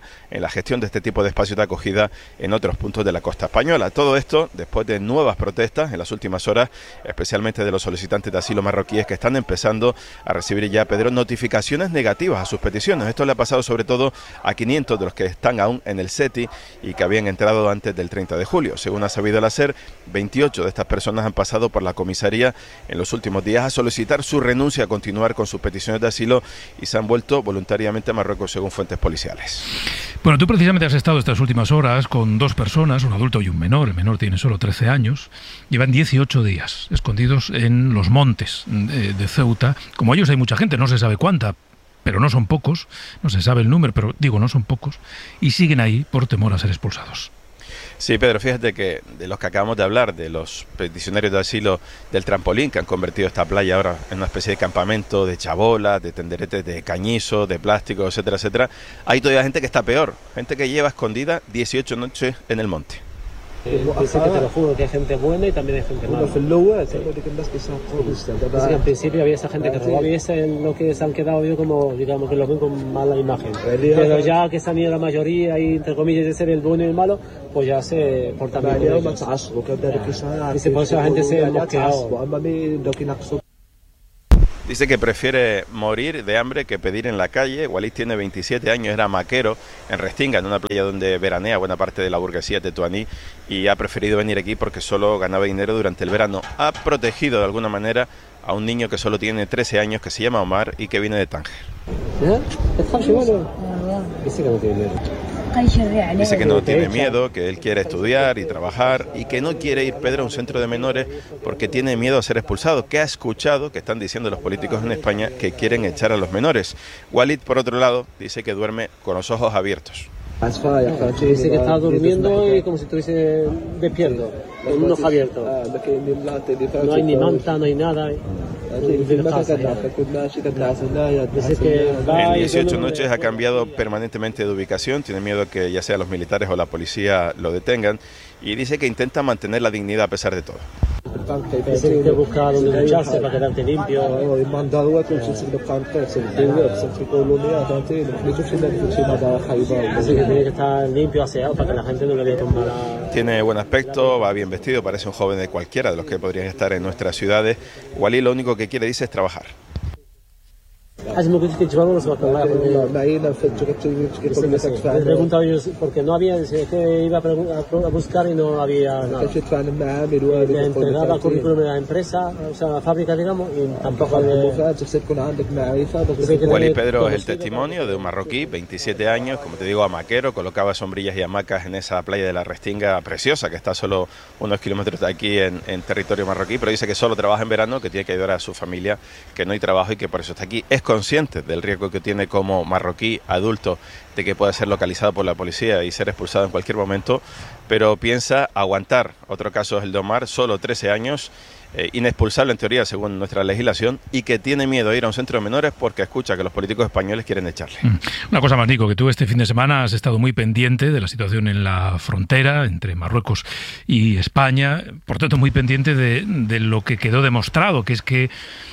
la gestión de este tipo de espacios de acogida en otros puntos de la costa española. Todo esto después de nuevas protestas en las últimas horas, especialmente de los solicitantes de asilo marroquíes que están empezando a recibir ya, Pedro, notificaciones negativas a sus peticiones. Esto le ha pasado sobre todo a quinientos de los que están aún en el SETI y que habían entrado antes del treinta de julio. Según ha sabido el ASER, veintiocho de estas personas han pasado por la comisaría en los últimos días a solicitar su renuncia a continuar con sus peticiones de asilo y se han vuelto voluntariamente a Marruecos, según fuentes policiales. Bueno, tú precisamente has estado estas últimas horas con dos personas, un adulto y un menor. El menor tiene solo trece años. Llevan dieciocho días escondidos en los montes de, de Ceuta. Como ellos hay mucha gente, no se sabe cuánta, pero no son pocos, no se sabe el número, pero digo, no son pocos, y siguen ahí por temor a ser expulsados. Sí, Pedro, fíjate que de los que acabamos de hablar, de los peticionarios de asilo del trampolín, que han convertido esta playa ahora en una especie de campamento de chabolas, de tenderetes de cañizo, de plástico, etcétera, etcétera, hay todavía gente que está peor, gente que lleva escondida dieciocho noches en el monte. Dice que te lo juro que hay gente buena y también hay gente mala. Sí. Dice que en principio había esa gente que robaba y ese es lo que se han quedado yo como, digamos, que lo ven con mala imagen. Pero ya que se han ido la mayoría y entre comillas de ser el bueno y el malo, pues ya se portan bien con ellos. Dice por eso la gente se ha mosqueado. Dice que prefiere morir de hambre que pedir en la calle. Walid tiene veintisiete años, era maquero en Restinga, en una playa donde veranea buena parte de la burguesía tetuaní, y ha preferido venir aquí porque solo ganaba dinero durante el verano. Ha protegido de alguna manera a un niño que solo tiene trece años, que se llama Omar y que viene de Tánger. Dice que no tiene miedo. Dice que no tiene miedo, que él quiere estudiar y trabajar y que no quiere ir, Pedro, a un centro de menores porque tiene miedo a ser expulsado, que ha escuchado que están diciendo los políticos en España que quieren echar a los menores. Walid, por otro lado, dice que duerme con los ojos abiertos. Dice que está durmiendo y como si estuviese despierto, con un ojo abierto. No hay ni manta, no hay nada. En dieciocho noches ha cambiado permanentemente de ubicación, tiene miedo que ya sea los militares o la policía lo detengan, y dice que intenta mantener la dignidad a pesar de todo. Dice que busca donde ducharse para quedarte limpio. Dice que tiene que estar limpio, aseado, para que la gente no le vea con mala... Tiene buen aspecto, va bien vestido, parece un joven de cualquiera de los que podrían estar en nuestras ciudades. Walid lo único que quiere, dice, es trabajar. Le preguntaba yo porque no había, dice que iba a buscar y no había nada. Le entregaba currículum a la empresa, o sea, a la fábrica, digamos, y tampoco le... Walid, Pedro, es el testimonio de un marroquí, veintisiete años, como te digo, hamaquero, colocaba sombrillas y hamacas en esa playa de la Restinga preciosa, que está solo unos kilómetros de aquí en, en territorio marroquí, pero dice que solo trabaja en verano, que tiene que ayudar a su familia, que no hay trabajo y que por eso está aquí. Es consciente del riesgo que tiene como marroquí adulto de que pueda ser localizado por la policía y ser expulsado en cualquier momento, pero piensa aguantar. Otro caso es el de Omar, solo trece años, eh, inexpulsable en teoría según nuestra legislación, y que tiene miedo de ir a un centro de menores porque escucha que los políticos españoles quieren echarle. Una cosa más, Nico, que tú este fin de semana has estado muy pendiente de la situación en la frontera entre Marruecos y España, por tanto muy pendiente de, de lo que quedó demostrado, que es que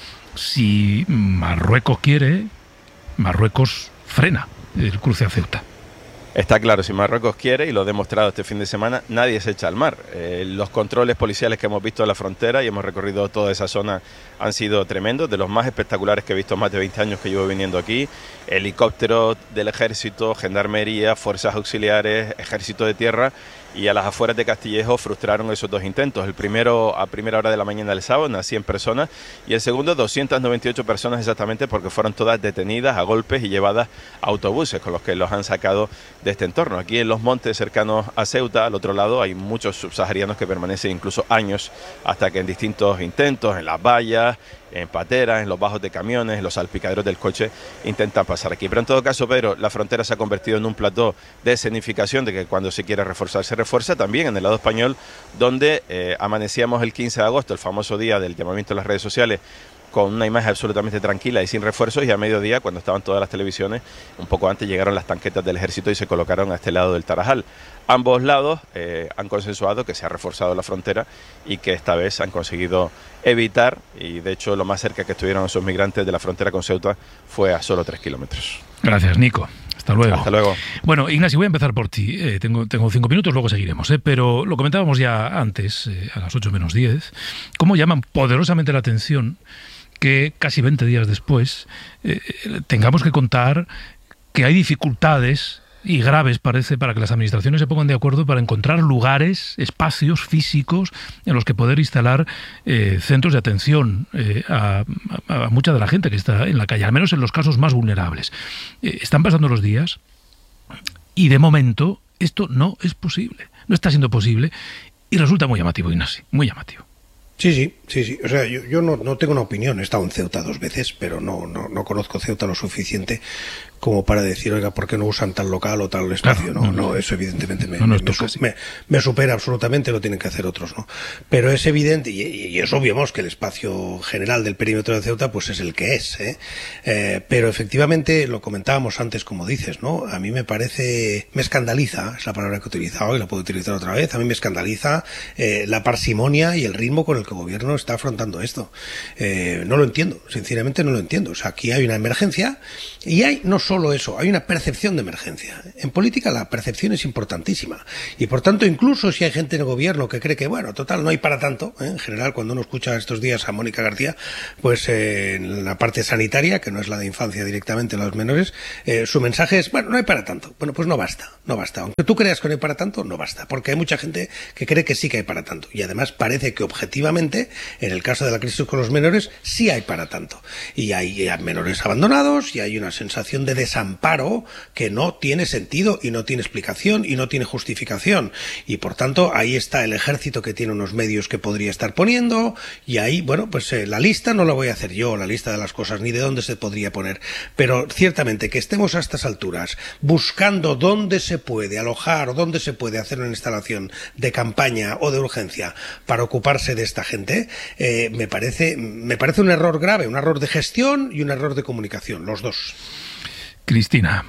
si Marruecos quiere, Marruecos frena el cruce a Ceuta. Está claro, si Marruecos quiere, y lo ha demostrado este fin de semana, nadie se echa al mar. Eh, los controles policiales que hemos visto en la frontera, y hemos recorrido toda esa zona, han sido tremendos, de los más espectaculares que he visto en más de veinte años que llevo viniendo aquí. Helicópteros del ejército, gendarmería, fuerzas auxiliares, ejército de tierra, y a las afueras de Castillejo frustraron esos dos intentos. El primero a primera hora de la mañana del sábado, unas cien personas, y el segundo doscientas noventa y ocho personas exactamente, porque fueron todas detenidas a golpes y llevadas a autobuses con los que los han sacado de este entorno. Aquí en los montes cercanos a Ceuta, al otro lado, hay muchos subsaharianos que permanecen incluso años hasta que en distintos intentos, en las vallas, en pateras, en los bajos de camiones, en los salpicaderos del coche, intentan pasar aquí. Pero en todo caso, Pedro, la frontera se ha convertido en un plató de escenificación de que cuando se quiere reforzar, se refuerza. También en el lado español, donde eh, amanecíamos el quince de agosto, el famoso día del llamamiento en las redes sociales, con una imagen absolutamente tranquila y sin refuerzos, y a mediodía, cuando estaban todas las televisiones, un poco antes llegaron las tanquetas del ejército y se colocaron a este lado del Tarajal. ambos lados eh, han consensuado que se ha reforzado la frontera y que esta vez han conseguido evitar, y de hecho lo más cerca que estuvieron esos migrantes de la frontera con Ceuta fue a solo tres kilómetros. Gracias, Nico. Hasta luego. Hasta luego. Bueno, Ignacio, voy a empezar por ti. Eh, tengo, tengo cinco minutos, luego seguiremos. Eh, pero lo comentábamos ya antes, eh, a las ocho menos diez, cómo llaman poderosamente la atención que casi veinte días después eh, tengamos que contar que hay dificultades y graves, parece, para que las administraciones se pongan de acuerdo para encontrar lugares, espacios físicos en los que poder instalar eh, centros de atención eh, a, a, a mucha de la gente que está en la calle, al menos en los casos más vulnerables. Eh, están pasando los días y de momento esto no es posible, no está siendo posible y resulta muy llamativo, Ignacio, muy llamativo. Sí, sí, sí, sí. O sea, yo, yo no, no tengo una opinión. He estado en Ceuta dos veces, pero no, no, no conozco Ceuta lo suficiente como para decir, oiga, ¿por qué no usan tal local o tal espacio? Claro, no, no, no, no, eso evidentemente me, no, no me, me, me supera absolutamente, lo tienen que hacer otros, ¿no? Pero es evidente, y, y es obvio, que el espacio general del perímetro de Ceuta pues es el que es, ¿eh? Eh, pero efectivamente, lo comentábamos antes, como dices, ¿no? A mí me parece, me escandaliza, es la palabra que he utilizado y la puedo utilizar otra vez, a mí me escandaliza eh, la parsimonia y el ritmo con el que el gobierno está afrontando esto. Eh, no lo entiendo, sinceramente no lo entiendo. O sea, aquí hay una emergencia y hay no solo eso, hay una percepción de emergencia. En política la percepción es importantísima y por tanto incluso si hay gente en el gobierno que cree que bueno, total, no hay para tanto, ¿eh? En general cuando uno escucha estos días a Mónica García, pues eh, en la parte sanitaria, que no es la de infancia directamente, los menores, eh, su mensaje es, bueno, no hay para tanto. Bueno, pues no basta, no basta. Aunque tú creas que no hay para tanto, no basta, porque hay mucha gente que cree que sí que hay para tanto y además parece que objetivamente, en el caso de la crisis con los menores, sí hay para tanto. Y hay, hay menores abandonados y hay una sensación de desamparo que no tiene sentido y no tiene explicación y no tiene justificación. Y por tanto, ahí está el ejército que tiene unos medios que podría estar poniendo y ahí, bueno, pues eh, la lista no la voy a hacer yo, la lista de las cosas, ni de dónde se podría poner. Pero ciertamente que estemos a estas alturas buscando dónde se puede alojar o dónde se puede hacer una instalación de campaña o de urgencia para ocuparse de esta gente, eh, me parece, me parece un error grave, un error de gestión y un error de comunicación, los dos. Cristina.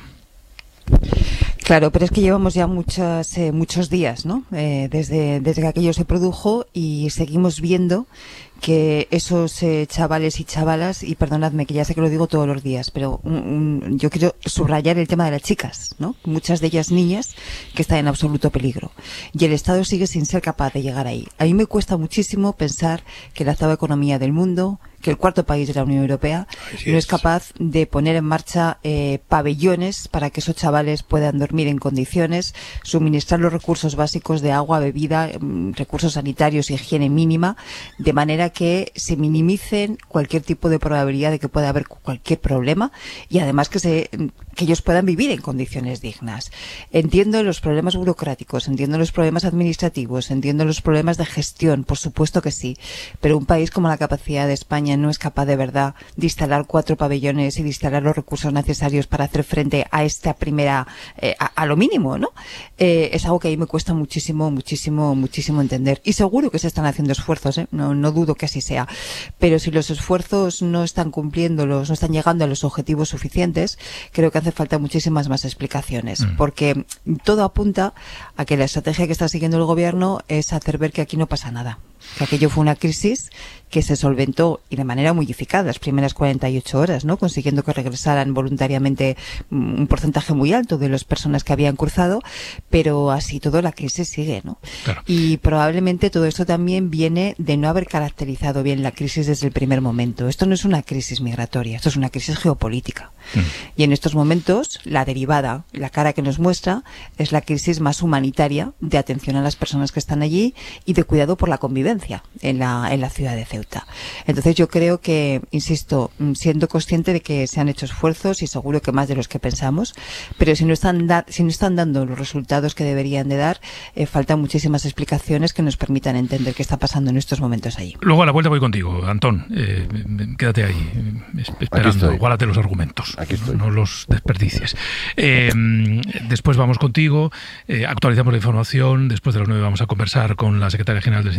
Claro, pero es que llevamos ya muchas, eh, muchos días, ¿no? Eh, desde, desde que aquello se produjo y seguimos viendo que esos eh, chavales y chavalas, y perdonadme que ya sé que lo digo todos los días, pero un, un, yo quiero subrayar el tema de las chicas, ¿no? Muchas de ellas niñas que están en absoluto peligro. Y el Estado sigue sin ser capaz de llegar ahí. A mí me cuesta muchísimo pensar que la octava economía del mundo, que el cuarto país de la Unión Europea, sí, no es capaz de poner en marcha eh, pabellones para que esos chavales puedan dormir en condiciones, suministrar los recursos básicos de agua, bebida, recursos sanitarios y higiene mínima, de manera que se minimicen cualquier tipo de probabilidad de que pueda haber cualquier problema y además que se que ellos puedan vivir en condiciones dignas. Entiendo los problemas burocráticos, entiendo los problemas administrativos, entiendo los problemas de gestión, por supuesto que sí, pero un país como la capacidad de España no es capaz de verdad de instalar cuatro pabellones y de instalar los recursos necesarios para hacer frente a esta primera, eh, a, a lo mínimo, ¿no? Eh, es algo que a mí me cuesta muchísimo, muchísimo, muchísimo entender. Y seguro que se están haciendo esfuerzos, ¿eh? No, no dudo que así sea. Pero si los esfuerzos no están cumpliéndolos, no están llegando a los objetivos suficientes, creo que hace falta muchísimas más explicaciones. Mm. Porque todo apunta a que la estrategia que está siguiendo el gobierno es hacer ver que aquí no pasa nada. Que aquello fue una crisis que se solventó y de manera muy eficaz las primeras cuarenta y ocho horas, ¿no? Consiguiendo que regresaran voluntariamente un porcentaje muy alto de las personas que habían cruzado, pero así todo la crisis sigue, ¿no? Claro. Y probablemente todo esto también viene de no haber caracterizado bien la crisis desde el primer momento. Esto no es una crisis migratoria, esto es una crisis geopolítica. Mm. Y en estos momentos la derivada, la cara que nos muestra, es la crisis más humanitaria de atención a las personas que están allí y de cuidado por la convivencia en la, en la ciudad de Ceuta. Entonces yo creo que, insisto, siendo consciente de que se han hecho esfuerzos y seguro que más de los que pensamos, pero si no están, da, si no están dando los resultados que deberían de dar, eh, faltan muchísimas explicaciones que nos permitan entender qué está pasando en estos momentos allí. Luego a la vuelta voy contigo, Antón. Eh, quédate ahí, esperando, guárdate los argumentos, Aquí estoy. No los desperdicies. Eh, después vamos contigo, eh, actualizamos la información, después de las nueve vamos a conversar con la secretaria general del sindicato S A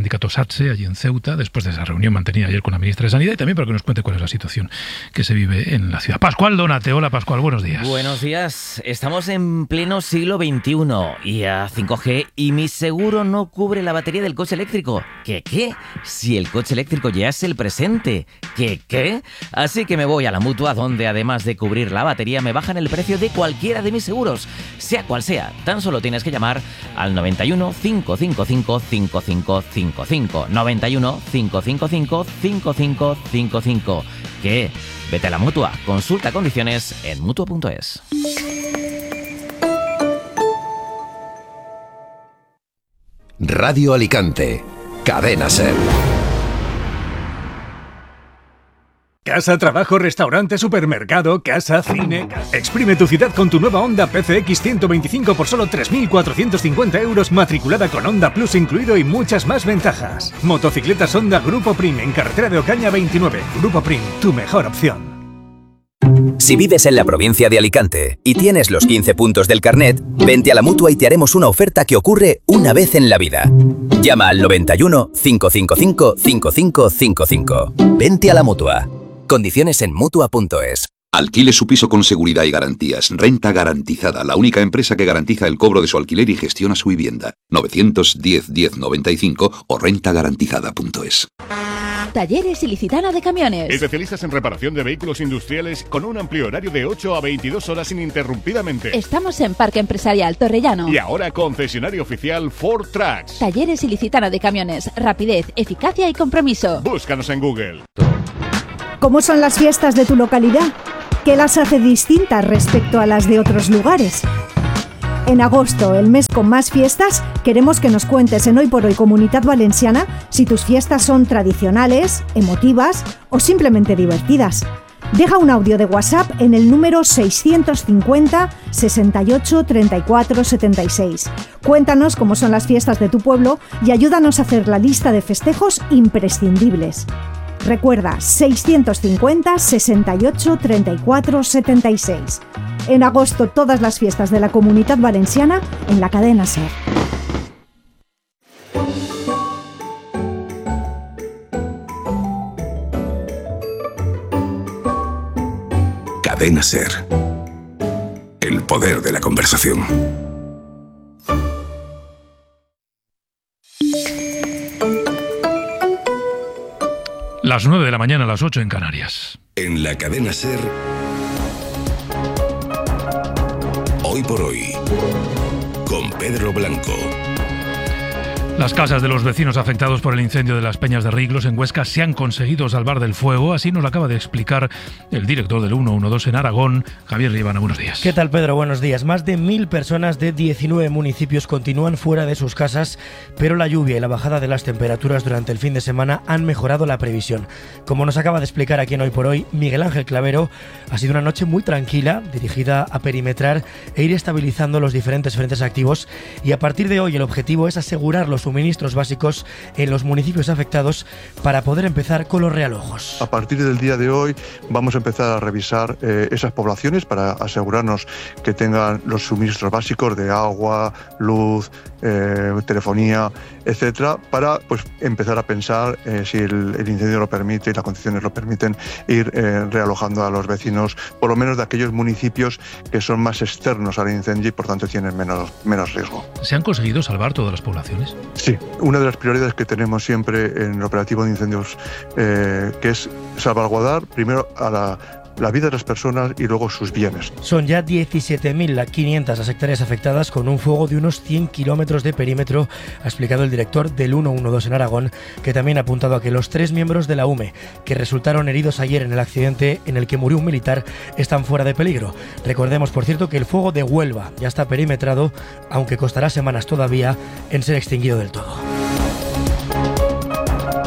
Olatse, allí en Ceuta, después de esa reunión mantenida ayer con la ministra de Sanidad, y también para que nos cuente cuál es la situación que se vive en la ciudad. Pascual Donate, hola Pascual, buenos días. Buenos días, estamos en pleno siglo veintiuno y a cinco G y mi seguro no cubre la batería del coche eléctrico. ¿Qué qué? Si el coche eléctrico ya es el presente. ¿Qué qué? Así que me voy a la Mutua, donde además de cubrir la batería me bajan el precio de cualquiera de mis seguros, sea cual sea. Tan solo tienes que llamar al noventa y uno, cinco cinco cinco, cinco cinco cinco cinco, noventa y uno, cinco cinco cinco, cinco cinco cinco cinco. ¿Qué? Vete a la Mutua, consulta condiciones en mutua punto es. Radio Alicante, Cadena SER. Casa, trabajo, restaurante, supermercado, casa, cine... Exprime tu ciudad con tu nueva Honda P C X ciento veinticinco por solo tres mil cuatrocientos cincuenta euros, matriculada con Honda Plus incluido y muchas más ventajas. Motocicletas Honda Grupo Prim, en carretera de Ocaña veintinueve. Grupo Prim, tu mejor opción. Si vives en la provincia de Alicante y tienes los quince puntos del carnet, vente a la Mutua y te haremos una oferta que ocurre una vez en la vida. Llama al noventa y uno, cinco cinco cinco, cinco cinco cinco cinco. Vente a la Mutua. Condiciones en mutua punto es. Alquile su piso con seguridad y garantías. Renta Garantizada, la única empresa que garantiza el cobro de su alquiler y gestiona su vivienda. novecientos diez, diez noventa y cinco o renta garantizada punto es. Talleres Ilicitana de Camiones. Especialistas en reparación de vehículos industriales con un amplio horario de ocho a veintidós horas ininterrumpidamente. Estamos en Parque Empresarial Torrellano. Y ahora concesionario oficial Ford Trucks. Talleres Ilicitana de Camiones. Rapidez, eficacia y compromiso. Búscanos en Google. ¿Cómo son las fiestas de tu localidad? ¿Qué las hace distintas respecto a las de otros lugares? En agosto, el mes con más fiestas, queremos que nos cuentes en Hoy por Hoy Comunitat Valenciana si tus fiestas son tradicionales, emotivas o simplemente divertidas. Deja un audio de WhatsApp en el número seiscientos cincuenta, sesenta y ocho, treinta y cuatro, setenta y seis. Cuéntanos cómo son las fiestas de tu pueblo y ayúdanos a hacer la lista de festejos imprescindibles. Recuerda, seiscientos cincuenta, sesenta y ocho, treinta y cuatro, setenta y seis. En agosto, todas las fiestas de la Comunitat Valenciana en la cadena SER. Cadena SER. El poder de la conversación. Las nueve de la mañana, las ocho en Canarias. En la cadena SER, Hoy por Hoy, con Pedro Blanco. Las casas de los vecinos afectados por el incendio de las Peñas de Riglos en Huesca se han conseguido salvar del fuego, así nos lo acaba de explicar el director del ciento doce en Aragón, Javier Líbana. Buenos días. ¿Qué tal, Pedro? Buenos días. Más de mil personas de diecinueve municipios continúan fuera de sus casas, pero la lluvia y la bajada de las temperaturas durante el fin de semana han mejorado la previsión. Como nos acaba de explicar aquí en Hoy por Hoy Miguel Ángel Clavero, ha sido una noche muy tranquila, dirigida a perimetrar e ir estabilizando los diferentes frentes activos, y a partir de hoy el objetivo es asegurar los suministros básicos en los municipios afectados para poder empezar con los realojos. A partir del día de hoy vamos a empezar a revisar eh, esas poblaciones para asegurarnos que tengan los suministros básicos de agua, luz, eh, telefonía, etcétera, para pues empezar a pensar eh, si el, el incendio lo permite y las condiciones lo permiten, ir eh, realojando a los vecinos, por lo menos de aquellos municipios que son más externos al incendio y por tanto tienen menos, menos riesgo. ¿Se han conseguido salvar todas las poblaciones? Sí, una de las prioridades que tenemos siempre en el operativo de incendios, eh, que es salvaguardar primero a la la vida de las personas y luego sus bienes. Son ya diecisiete mil quinientas las hectáreas afectadas con un fuego de unos cien kilómetros de perímetro, ha explicado el director del ciento doce en Aragón, que también ha apuntado a que los tres miembros de la U M E que resultaron heridos ayer en el accidente en el que murió un militar están fuera de peligro. Recordemos, por cierto, que el fuego de Huelva ya está perimetrado, aunque costará semanas todavía en ser extinguido del todo.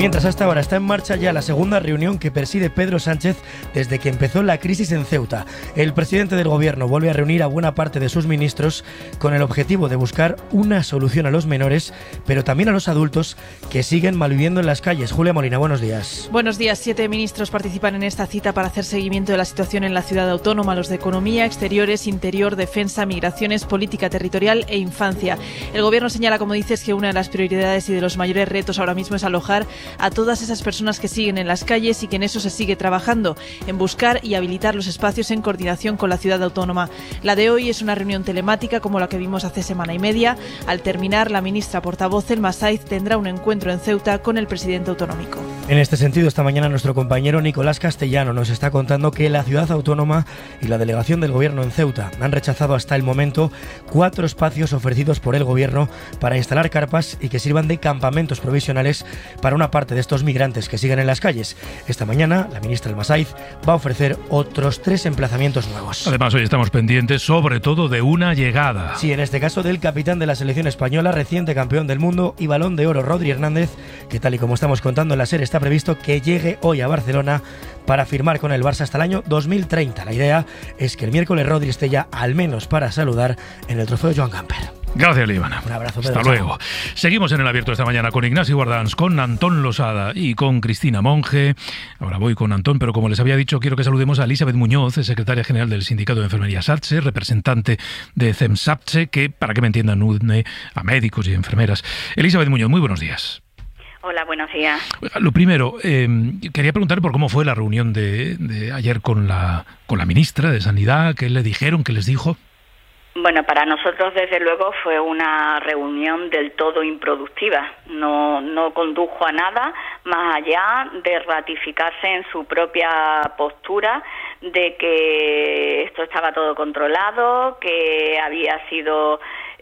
Mientras hasta ahora está en marcha ya la segunda reunión que preside Pedro Sánchez desde que empezó la crisis en Ceuta. El presidente del gobierno vuelve a reunir a buena parte de sus ministros con el objetivo de buscar una solución a los menores, pero también a los adultos que siguen malviviendo en las calles. Julia Molina, buenos días. Buenos días. Siete ministros participan en esta cita para hacer seguimiento de la situación en la ciudad autónoma, los de Economía, Exteriores, Interior, Defensa, Migraciones, Política Territorial e Infancia. El gobierno señala, como dices, que una de las prioridades y de los mayores retos ahora mismo es alojar a todas esas personas que siguen en las calles y que en eso se sigue trabajando, en buscar y habilitar los espacios en coordinación con la ciudad autónoma. La de hoy es una reunión telemática como la que vimos hace semana y media. Al terminar, la ministra portavoz, Elma Saiz, tendrá un encuentro en Ceuta con el presidente autonómico. En este sentido, esta mañana nuestro compañero Nicolás Castellano nos está contando que la ciudad autónoma y la delegación del gobierno en Ceuta han rechazado hasta el momento cuatro espacios ofrecidos por el gobierno para instalar carpas y que sirvan de campamentos provisionales para una parte de estos migrantes que siguen en las calles. Esta mañana, la ministra Elma Saiz va a ofrecer otros tres emplazamientos nuevos. Además, hoy estamos pendientes sobre todo de una llegada. Sí, en este caso del capitán de la selección española, reciente campeón del mundo y Balón de Oro, Rodri Hernández, que tal y como estamos contando en la serie está previsto que llegue hoy a Barcelona para firmar con el Barça hasta el año dos mil treinta. La idea es que el miércoles Rodri esté ya al menos para saludar en el trofeo Joan Gamper. Gracias, Ivana. Un abrazo, Pedro. Hasta luego. Seguimos en el abierto esta mañana con Ignacio Guardans, con Antón Losada y con Cristina Monge. Ahora voy con Antón, pero como les había dicho, quiero que saludemos a Elizabeth Muñoz, secretaria general del Sindicato de Enfermería SATSE, representante de CEMSATSE, que, para que me entiendan, une a médicos y enfermeras. Elizabeth Muñoz, muy buenos días. Hola, buenos días. Lo primero, eh, quería preguntar por cómo fue la reunión de, de ayer con la, con la ministra de Sanidad. ¿Qué le dijeron? ¿Qué les dijo? Bueno, para nosotros desde luego fue una reunión del todo improductiva. No, no condujo a nada más allá de ratificarse en su propia postura de que esto estaba todo controlado, que había sido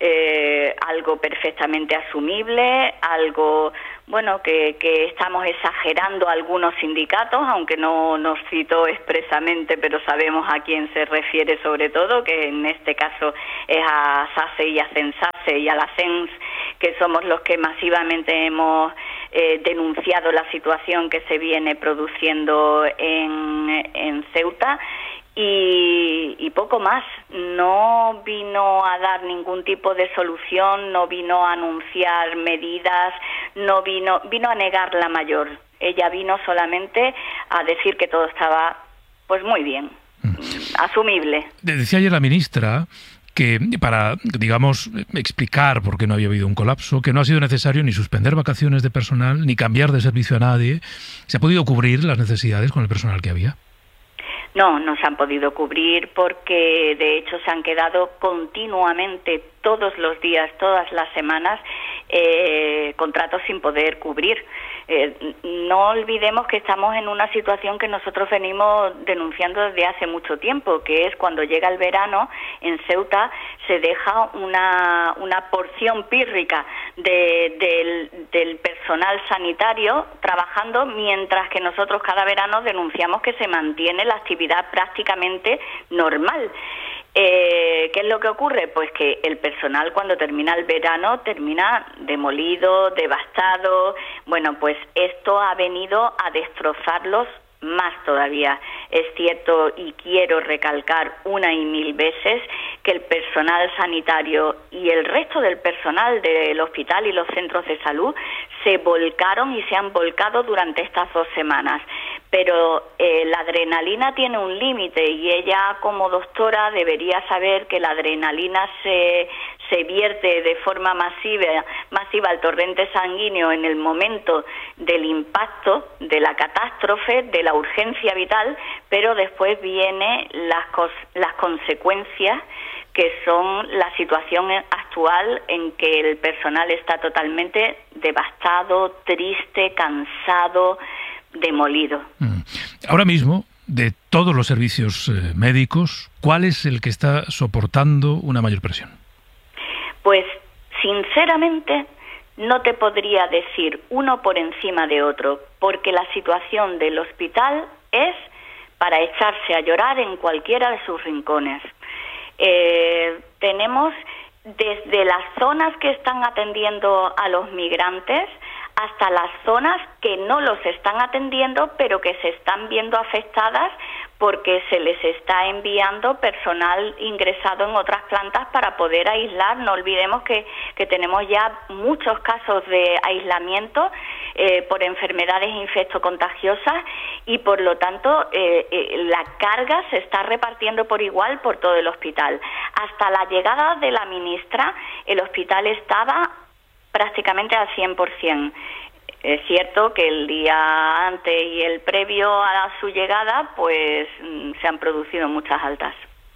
eh, algo perfectamente asumible, algo bueno que, que estamos exagerando algunos sindicatos, aunque no nos citó expresamente, pero sabemos a quién se refiere sobre todo, que en este caso es a SATSE y a CENSATSE y a la CENS, que somos los que masivamente hemos eh, denunciado la situación que se viene produciendo en, en Ceuta. Y, y poco más. No vino a dar ningún tipo de solución, no vino a anunciar medidas, no vino, vino a negar la mayor. Ella vino solamente a decir que todo estaba pues muy bien, mm. asumible. Decía ayer la ministra que para, digamos, explicar por qué no había habido un colapso, que no ha sido necesario ni suspender vacaciones de personal, ni cambiar de servicio a nadie. ¿Se ha podido cubrir las necesidades con el personal que había? No, no se han podido cubrir porque de hecho se han quedado continuamente todos los días, todas las semanas, eh, contratos sin poder cubrir. Eh, no olvidemos que estamos en una situación que nosotros venimos denunciando desde hace mucho tiempo, que es cuando llega el verano en Ceuta se deja una, una porción pírrica de, del, del personal sanitario trabajando, mientras que nosotros cada verano denunciamos que se mantiene la actividad prácticamente normal. Eh, ¿Qué es lo que ocurre? Pues que el personal cuando termina el verano termina demolido, devastado. Bueno, pues esto ha venido a destrozarlos más todavía. Es cierto y quiero recalcar una y mil veces que el personal sanitario y el resto del personal del hospital y los centros de salud se volcaron y se han volcado durante estas dos semanas. Pero eh, la adrenalina tiene un límite y ella como doctora debería saber que la adrenalina se, se vierte de forma masiva, masiva al torrente sanguíneo en el momento del impacto, de la catástrofe, de la urgencia vital, pero después vienen las, cos- las consecuencias, que son la situación actual en que el personal está totalmente devastado, triste, cansado, demolido. Ahora mismo, de todos los servicios eh, médicos, ¿cuál es el que está soportando una mayor presión? Pues, sinceramente, no te podría decir uno por encima de otro, porque la situación del hospital es para echarse a llorar en cualquiera de sus rincones. Eh, tenemos desde las zonas que están atendiendo a los migrantes hasta las zonas que no los están atendiendo, pero que se están viendo afectadas porque se les está enviando personal ingresado en otras plantas para poder aislar. No olvidemos que, que tenemos ya muchos casos de aislamiento eh, por enfermedades infectocontagiosas y por lo tanto eh, eh, la carga se está repartiendo por igual por todo el hospital. Hasta la llegada de la ministra, el hospital estaba prácticamente al cien por ciento. Es cierto que el día antes y el previo a su llegada, pues se han producido muchas altas.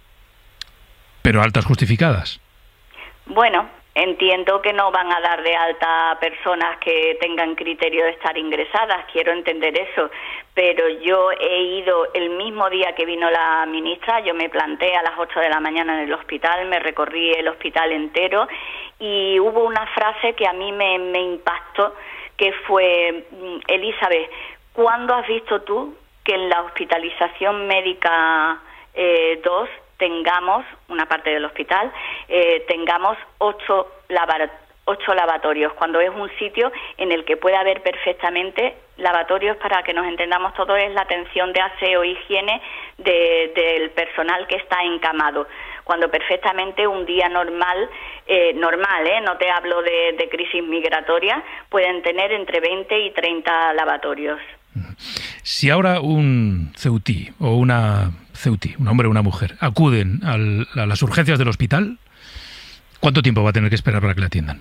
¿Pero altas justificadas? Bueno, entiendo que no van a dar de alta a personas que tengan criterio de estar ingresadas, quiero entender eso, pero yo he ido el mismo día que vino la ministra, yo me planté a las ocho de la mañana en el hospital, me recorrí el hospital entero y hubo una frase que a mí me, me impactó, que fue: Elizabeth, ¿cuándo has visto tú que en la hospitalización médica eh, dos tengamos, una parte del hospital, eh, tengamos ocho, lavar, ocho lavatorios, cuando es un sitio en el que puede haber perfectamente lavatorios? Para que nos entendamos todos, es la atención de aseo e higiene de, del personal que está encamado, cuando perfectamente un día normal, eh, normal, eh, no te hablo de, de crisis migratoria, pueden tener entre veinte y treinta lavatorios. Si ahora un ceutí o una ceutí, un hombre o una mujer, acuden al, a las urgencias del hospital, ¿cuánto tiempo va a tener que esperar para que le atiendan?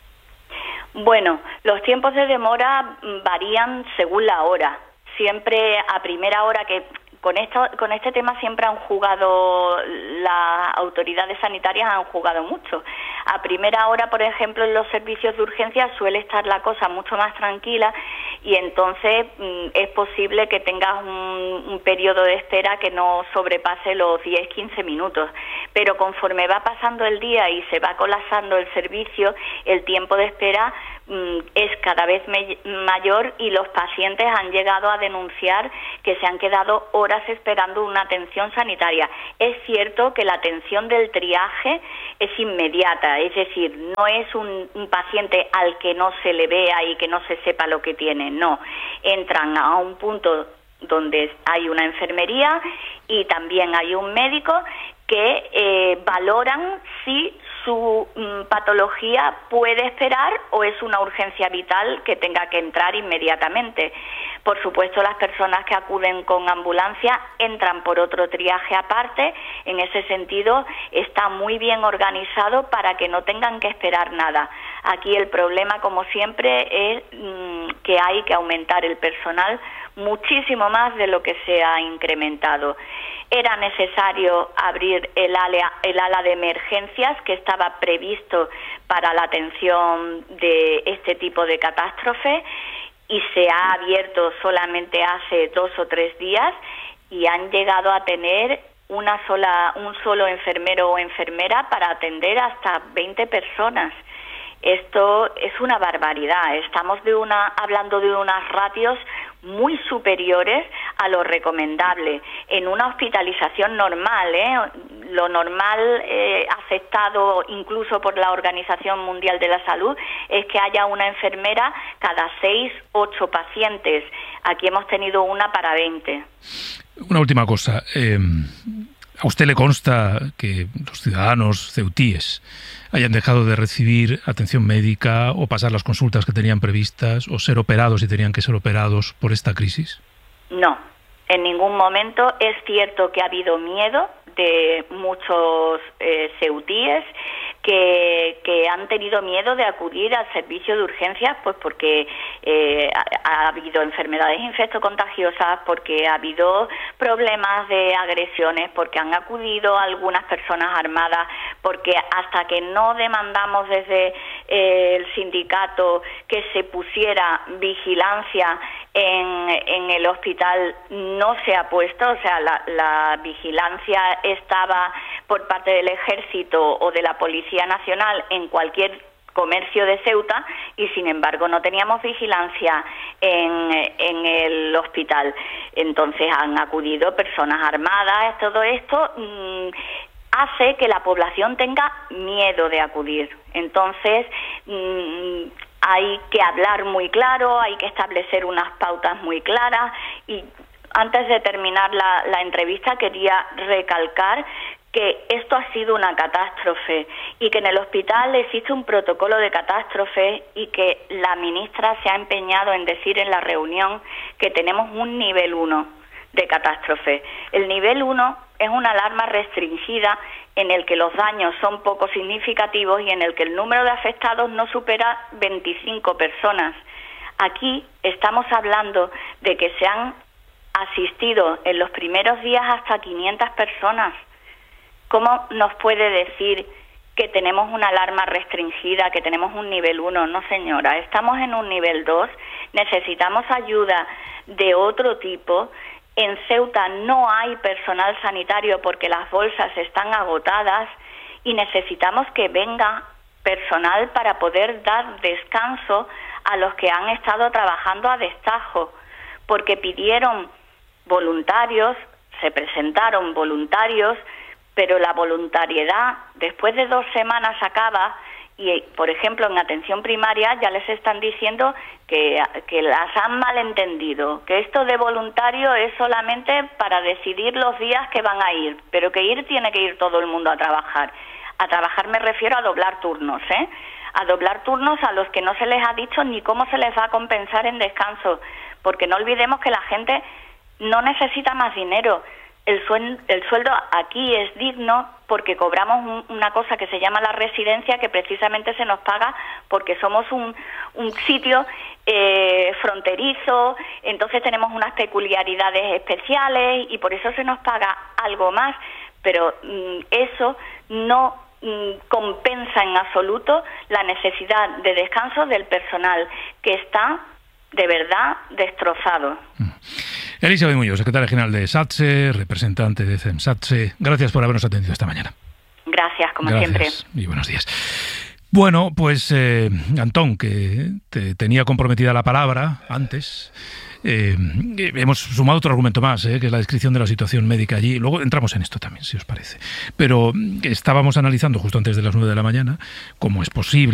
Bueno, los tiempos de demora varían según la hora. Siempre a primera hora, que con esto, con este tema siempre han jugado, las autoridades sanitarias han jugado mucho. A primera hora, por ejemplo, en los servicios de urgencia suele estar la cosa mucho más tranquila y entonces mm, es posible que tengas un, un periodo de espera que no sobrepase los diez a quince minutos. Pero conforme va pasando el día y se va colapsando el servicio, el tiempo de espera mm, es cada vez me- mayor y los pacientes han llegado a denunciar que se han quedado horas esperando una atención sanitaria. Es cierto que la atención del triaje es inmediata, es decir, no es un, un paciente al que no se le vea y que no se sepa lo que tiene, no. Entran a un punto donde hay una enfermería y también hay un médico que eh, valoran si su mm, patología puede esperar o es una urgencia vital que tenga que entrar inmediatamente. Por supuesto, las personas que acuden con ambulancia entran por otro triaje aparte. En ese sentido, está muy bien organizado para que no tengan que esperar nada. Aquí el problema, como siempre, es mmm, que hay que aumentar el personal muchísimo más de lo que se ha incrementado. Era necesario abrir el ala, el ala de emergencias que estaba previsto para la atención de este tipo de catástrofe y se ha abierto solamente hace dos o tres días y han llegado a tener una sola, un solo enfermero o enfermera para atender hasta veinte personas. Esto es una barbaridad. Estamos de una, hablando de unas ratios muy superiores a lo recomendable en una hospitalización normal, ¿eh? Lo normal eh, aceptado incluso por la Organización Mundial de la Salud es que haya una enfermera cada seis, ocho pacientes. Aquí hemos tenido una para veinte. Una última cosa. Eh, ¿A usted le consta que los ciudadanos ceutíes hayan dejado de recibir atención médica o pasar las consultas que tenían previstas o ser operados si tenían que ser operados por esta crisis? No, en ningún momento. Es cierto que ha habido miedo de muchos eh, ceutíes que, que han tenido miedo de acudir al servicio de urgencias, pues porque eh, ha, ha habido enfermedades infectocontagiosas, porque ha habido problemas de agresiones, porque han acudido algunas personas armadas, porque hasta que no demandamos desde eh, el sindicato que se pusiera vigilancia en, en el hospital, no se ha puesto. O sea, la, la vigilancia estaba por parte del Ejército o de la Policía Nacional en cualquier comercio de Ceuta y sin embargo no teníamos vigilancia en, en el hospital. Entonces han acudido personas armadas. Todo esto mmm, hace que la población tenga miedo de acudir. Entonces mmm, hay que hablar muy claro, hay que establecer unas pautas muy claras. Y antes de terminar la, la entrevista quería recalcar que esto ha sido una catástrofe y que en el hospital existe un protocolo de catástrofe y que la ministra se ha empeñado en decir en la reunión que tenemos un nivel uno de catástrofe. El nivel uno es una alarma restringida en el que los daños son poco significativos y en el que el número de afectados no supera veinticinco personas. Aquí estamos hablando de que se han asistido en los primeros días hasta quinientas personas. ¿Cómo nos puede decir que tenemos una alarma restringida, que tenemos un nivel uno? No, señora, estamos en un nivel dos, necesitamos ayuda de otro tipo. En Ceuta no hay personal sanitario porque las bolsas están agotadas y necesitamos que venga personal para poder dar descanso a los que han estado trabajando a destajo, porque pidieron voluntarios, se presentaron voluntarios, pero la voluntariedad después de dos semanas acaba y, por ejemplo, en atención primaria ya les están diciendo que, que las han malentendido, que esto de voluntario es solamente para decidir los días que van a ir, pero que ir tiene que ir todo el mundo a trabajar. A trabajar me refiero a doblar turnos, ¿eh? A doblar turnos a los que no se les ha dicho ni cómo se les va a compensar en descanso, porque no olvidemos que la gente no necesita más dinero. El sueldo, el sueldo aquí es digno porque cobramos un, una cosa que se llama la residencia, que precisamente se nos paga porque somos un, un sitio eh, fronterizo, entonces tenemos unas peculiaridades especiales y por eso se nos paga algo más, pero mm, eso no mm, compensa en absoluto la necesidad de descanso del personal, que está de verdad destrozado. Elizabeth Muñoz, secretaria general de SATSE, representante de CEMSATSE, gracias por habernos atendido esta mañana. Gracias, como Gracias, siempre. Y buenos días. Bueno, pues eh, Antón, que te tenía comprometida la palabra antes, eh, hemos sumado otro argumento más, eh, que es la descripción de la situación médica allí. Luego entramos en esto también, si os parece. Pero estábamos analizando justo antes de las nueve de la mañana cómo es posible